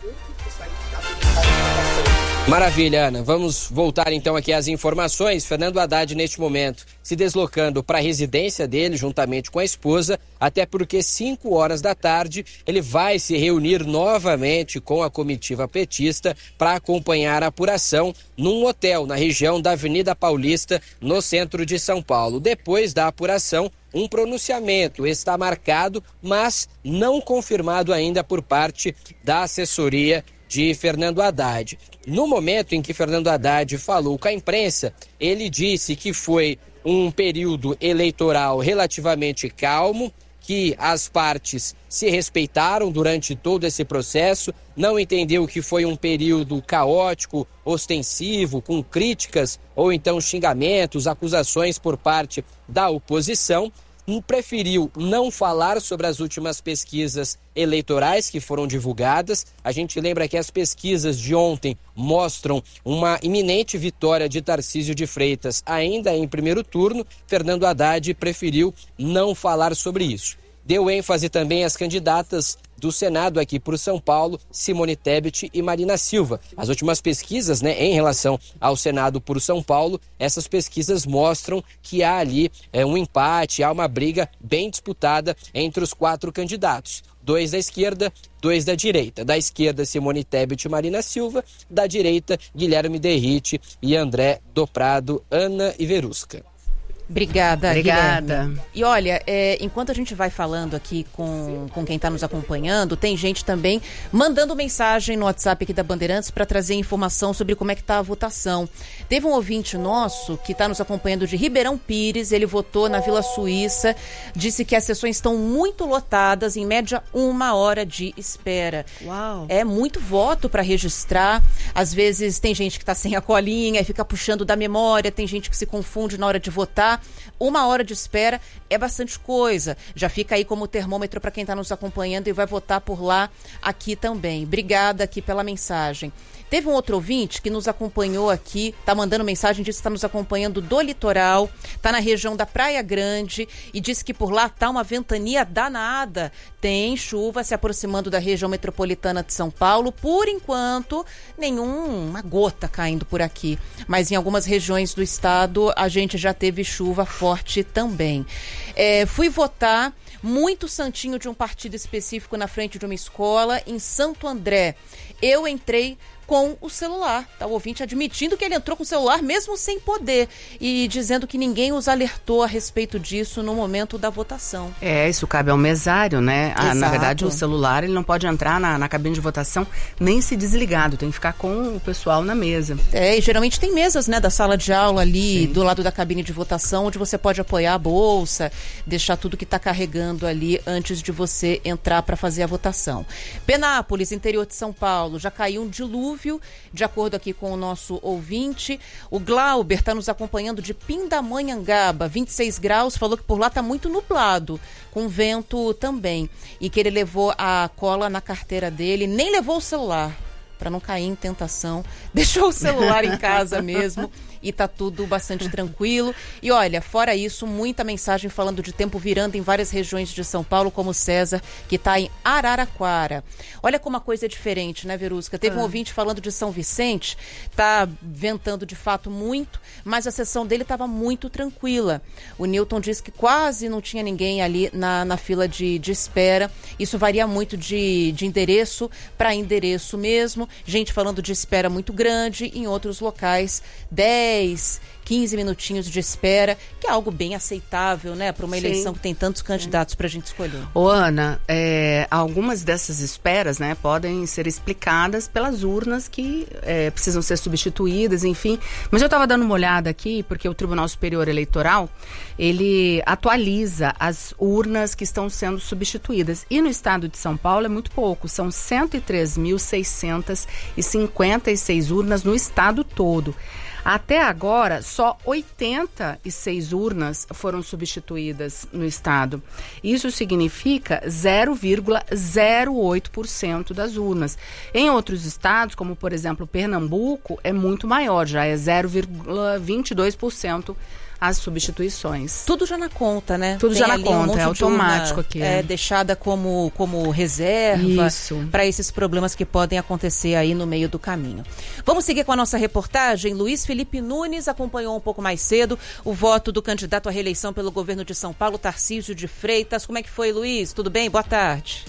Maravilha, Ana. Vamos voltar então aqui às informações. Fernando Haddad, neste momento, se deslocando para a residência dele, juntamente com a esposa, até porque cinco horas da tarde ele vai se reunir novamente com a comitiva petista para acompanhar a apuração num hotel na região da Avenida Paulista, no centro de São Paulo. Depois da apuração, um pronunciamento está marcado, mas não confirmado ainda por parte da assessoria de Fernando Haddad. No momento em que Fernando Haddad falou com a imprensa, ele disse que foi um período eleitoral relativamente calmo, que as partes se respeitaram durante todo esse processo, não entendeu que foi um período caótico, ostensivo, com críticas ou então xingamentos, acusações por parte da oposição. Preferiu não falar sobre as últimas pesquisas eleitorais que foram divulgadas. A gente lembra que as pesquisas de ontem mostram uma iminente vitória de Tarcísio de Freitas ainda em primeiro turno. Fernando Haddad preferiu não falar sobre isso. Deu ênfase também às candidatas do Senado aqui por São Paulo, Simone Tebet e Marina Silva. As últimas pesquisas, né, em relação ao Senado por São Paulo, essas pesquisas mostram que há ali é, um empate, há uma briga bem disputada entre os quatro candidatos. Dois da esquerda, dois da direita. Da esquerda, Simone Tebet e Marina Silva. Da direita, Guilherme Derrite e André do Prado, Ana Iverusca. Obrigada, Obrigada. Guilherme. E olha, é, enquanto a gente vai falando aqui com, com quem está nos acompanhando, tem gente também mandando mensagem no WhatsApp aqui da Bandeirantes para trazer informação sobre como é que está a votação. Teve um ouvinte nosso que está nos acompanhando de Ribeirão Pires, ele votou na Vila Suíça, disse que as sessões estão muito lotadas, em média uma hora de espera. Uau! É muito voto para registrar, às vezes tem gente que está sem a colinha e fica puxando da memória, tem gente que se confunde na hora de votar. Uma hora de espera é bastante coisa. Já fica aí como termômetro para quem está nos acompanhando e vai votar por lá aqui também. Obrigada aqui pela mensagem. Teve um outro ouvinte que nos acompanhou aqui, tá mandando mensagem, disse que está nos acompanhando do litoral, tá na região da Praia Grande e disse que por lá tá uma ventania danada. Tem chuva se aproximando da região metropolitana de São Paulo. Por enquanto, nenhuma gota caindo por aqui. Mas em algumas regiões do estado, a gente já teve chuva forte também. É, fui votar muito santinho de um partido específico na frente de uma escola em Santo André. Eu entrei com o celular, tá? O ouvinte admitindo que ele entrou com o celular mesmo sem poder e dizendo que ninguém os alertou a respeito disso no momento da votação. É, isso cabe ao mesário, né? Ah, na verdade, o Exato. celular ele não pode entrar na, na cabine de votação nem se desligado, tem que ficar com o pessoal na mesa. É, e geralmente tem mesas, né, da sala de aula ali, Sim. do lado da cabine de votação, onde você pode apoiar a bolsa, deixar tudo que está carregando ali antes de você entrar para fazer a votação. Penápolis, interior de São Paulo, já caiu um dilúvio, de acordo aqui com o nosso ouvinte. O Glauber está nos acompanhando de Pindamonhangaba, vinte e seis graus, falou que por lá está muito nublado, com vento também, e que ele levou a cola na carteira dele, nem levou o celular, para não cair em tentação, deixou o celular em casa mesmo e tá tudo bastante tranquilo. E olha, fora isso, muita mensagem falando de tempo virando em várias regiões de São Paulo, como César, que tá em Araraquara. Olha como a coisa é diferente, né, Verusca? Teve ah. um ouvinte falando de São Vicente, tá ventando de fato muito, mas a sessão dele estava muito tranquila. O Newton disse que quase não tinha ninguém ali na, na fila de, de espera. Isso varia muito de, de endereço para endereço mesmo. Gente falando de espera muito grande, em outros locais, dez, quinze minutinhos de espera, que é algo bem aceitável, né, para uma Sim. eleição que tem tantos candidatos para a gente escolher. Ô, Ana, é, algumas dessas esperas, né, podem ser explicadas pelas urnas que é, precisam ser substituídas, enfim. Mas eu estava dando uma olhada aqui, porque o Tribunal Superior Eleitoral, ele atualiza as urnas que estão sendo substituídas. E no estado de São Paulo é muito pouco, são cento e três mil seiscentas e cinquenta e seis urnas no estado todo. Até agora, só oitenta e seis urnas foram substituídas no estado. Isso significa zero vírgula zero oito por cento das urnas. Em outros estados, como por exemplo Pernambuco, é muito maior, já é zero vírgula vinte e dois por cento as substituições. Tudo já na conta, né? Tudo Tem já na ali um conta, monte é de automático urna, aqui. É, deixada como, como reserva para esses problemas que podem acontecer aí no meio do caminho. Vamos seguir com a nossa reportagem. Luiz Felipe Nunes acompanhou um pouco mais cedo o voto do candidato à reeleição pelo governo de São Paulo, Tarcísio de Freitas. Como é que foi, Luiz? Tudo bem? Boa tarde.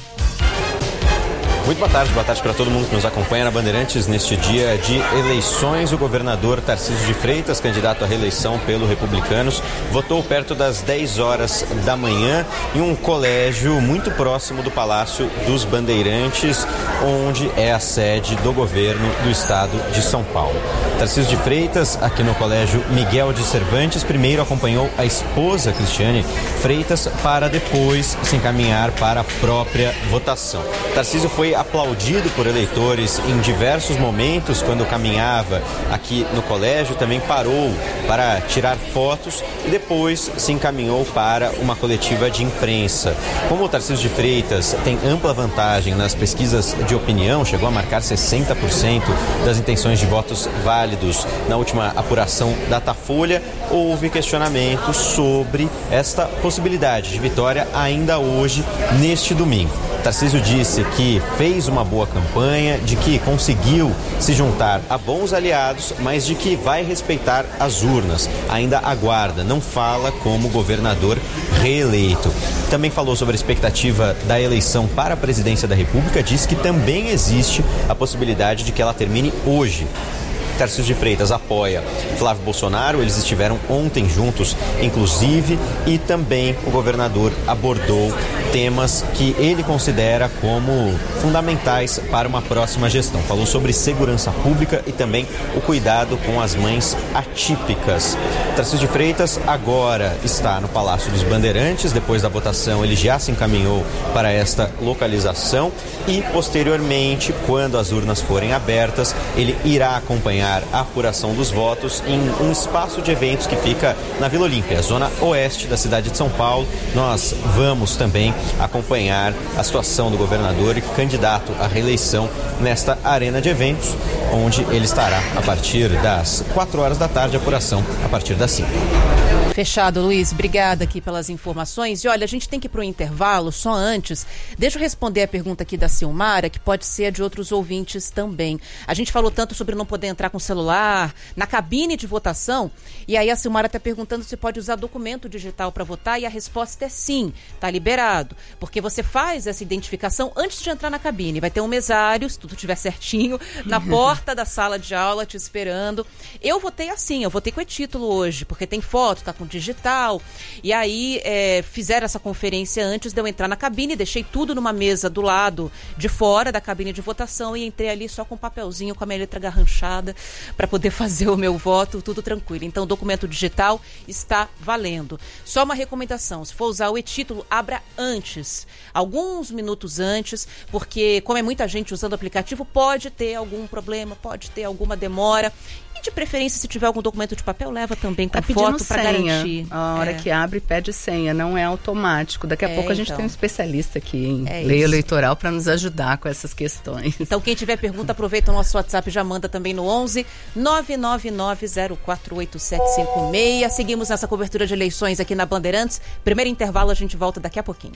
Muito boa tarde, boa tarde para todo mundo que nos acompanha na Bandeirantes neste dia de eleições. O governador Tarcísio de Freitas, candidato à reeleição pelo Republicanos, votou perto das dez horas da manhã em um colégio muito próximo do Palácio dos Bandeirantes, onde é a sede do governo do estado de São Paulo. Tarcísio de Freitas, aqui no colégio Miguel de Cervantes, primeiro acompanhou a esposa Cristiane Freitas para depois se encaminhar para a própria votação. Tarcísio foi aplaudido por eleitores em diversos momentos quando caminhava aqui no colégio, também parou para tirar fotos e depois se encaminhou para uma coletiva de imprensa. Como o Tarcísio de Freitas tem ampla vantagem nas pesquisas de opinião, chegou a marcar sessenta por cento das intenções de votos válidos na última apuração Datafolha, houve questionamentos sobre esta possibilidade de vitória ainda hoje, neste domingo. Tarcísio disse que fez uma boa campanha, de que conseguiu se juntar a bons aliados, mas de que vai respeitar as urnas. Ainda aguarda, não fala como governador reeleito. Também falou sobre a expectativa da eleição para a presidência da República, diz que também existe a possibilidade de que ela termine hoje. Tarcísio de Freitas apoia Flávio Bolsonaro, eles estiveram ontem juntos, inclusive, e também o governador abordou temas que ele considera como fundamentais para uma próxima gestão. Falou sobre segurança pública e também o cuidado com as mães atípicas. Tarcísio de Freitas agora está no Palácio dos Bandeirantes, depois da votação ele já se encaminhou para esta localização e, posteriormente, quando as urnas forem abertas, ele irá acompanhar a apuração dos votos em um espaço de eventos que fica na Vila Olímpia, zona oeste da cidade de São Paulo. Nós vamos também acompanhar a situação do governador e candidato à reeleição nesta arena de eventos, onde ele estará a partir das quatro horas da tarde, apuração a partir das cinco. Fechado, Luiz. Obrigada aqui pelas informações. E olha, a gente tem que ir para o intervalo, só antes. Deixa eu responder a pergunta aqui da Silmara, que pode ser a de outros ouvintes também. A gente falou tanto sobre não poder entrar com celular na cabine de votação, e aí a Silmara está perguntando se pode usar documento digital para votar, e a resposta é sim, está liberado. Porque você faz essa identificação antes de entrar na cabine. Vai ter um mesário, se tudo estiver certinho, na porta da sala de aula te esperando. Eu votei assim, eu votei com e-título hoje, porque tem foto, tá com digital, e aí é, fizeram essa conferência antes de eu entrar na cabine, deixei tudo numa mesa do lado de fora da cabine de votação e entrei ali só com um papelzinho, com a minha letra garranchada, para poder fazer o meu voto, tudo tranquilo. Então o documento digital está valendo. Só uma recomendação, se for usar o e-título, abra antes, alguns minutos antes, porque como é muita gente usando o aplicativo, pode ter algum problema, pode ter alguma demora. E de preferência, se tiver algum documento de papel, leva também com tá foto para garantir. A hora é. que abre, pede senha, não é automático. Daqui a é, pouco a gente então. tem um especialista aqui em é lei isso. eleitoral para nos ajudar com essas questões. Então, quem tiver pergunta, aproveita o nosso WhatsApp, já manda também no onze nove nove nove zero quatro oito sete cinco seis. Seguimos nessa cobertura de eleições aqui na Bandeirantes. Primeiro intervalo, a gente volta daqui a pouquinho.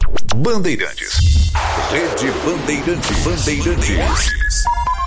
Bandeirantes. Rede Bandeirantes. Bandeirantes.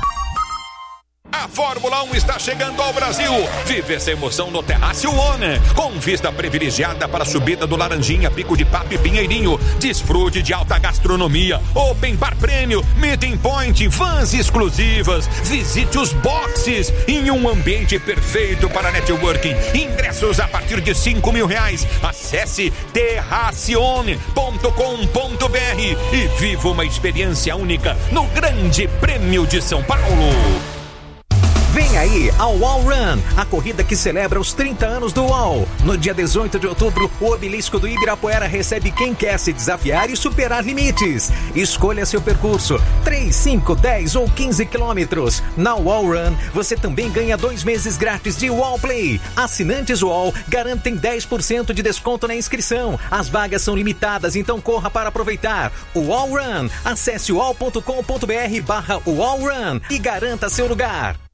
A Fórmula um está chegando ao Brasil. Vive essa emoção no Terraço One, com vista privilegiada para a subida do Laranjinha, Pico de Papo e Pinheirinho. Desfrute de alta gastronomia, open bar prêmio, meeting point, vans exclusivas. Visite os boxes em um ambiente perfeito para networking. Ingressos a partir de cinco mil reais. Acesse terracione ponto com ponto br e viva uma experiência única no Grande Prêmio de São Paulo. Vem aí a UOL Run, a corrida que celebra os trinta anos do UOL. No dia dezoito de outubro, o obelisco do Ibirapuera recebe quem quer se desafiar e superar limites. Escolha seu percurso, três, cinco, dez ou quinze quilômetros. Na UOL Run, você também ganha dois meses grátis de UOL Play. Assinantes UOL garantem dez por cento de desconto na inscrição. As vagas são limitadas, então corra para aproveitar. UOL Run, acesse uol ponto com ponto br barra UOL Run e garanta seu lugar.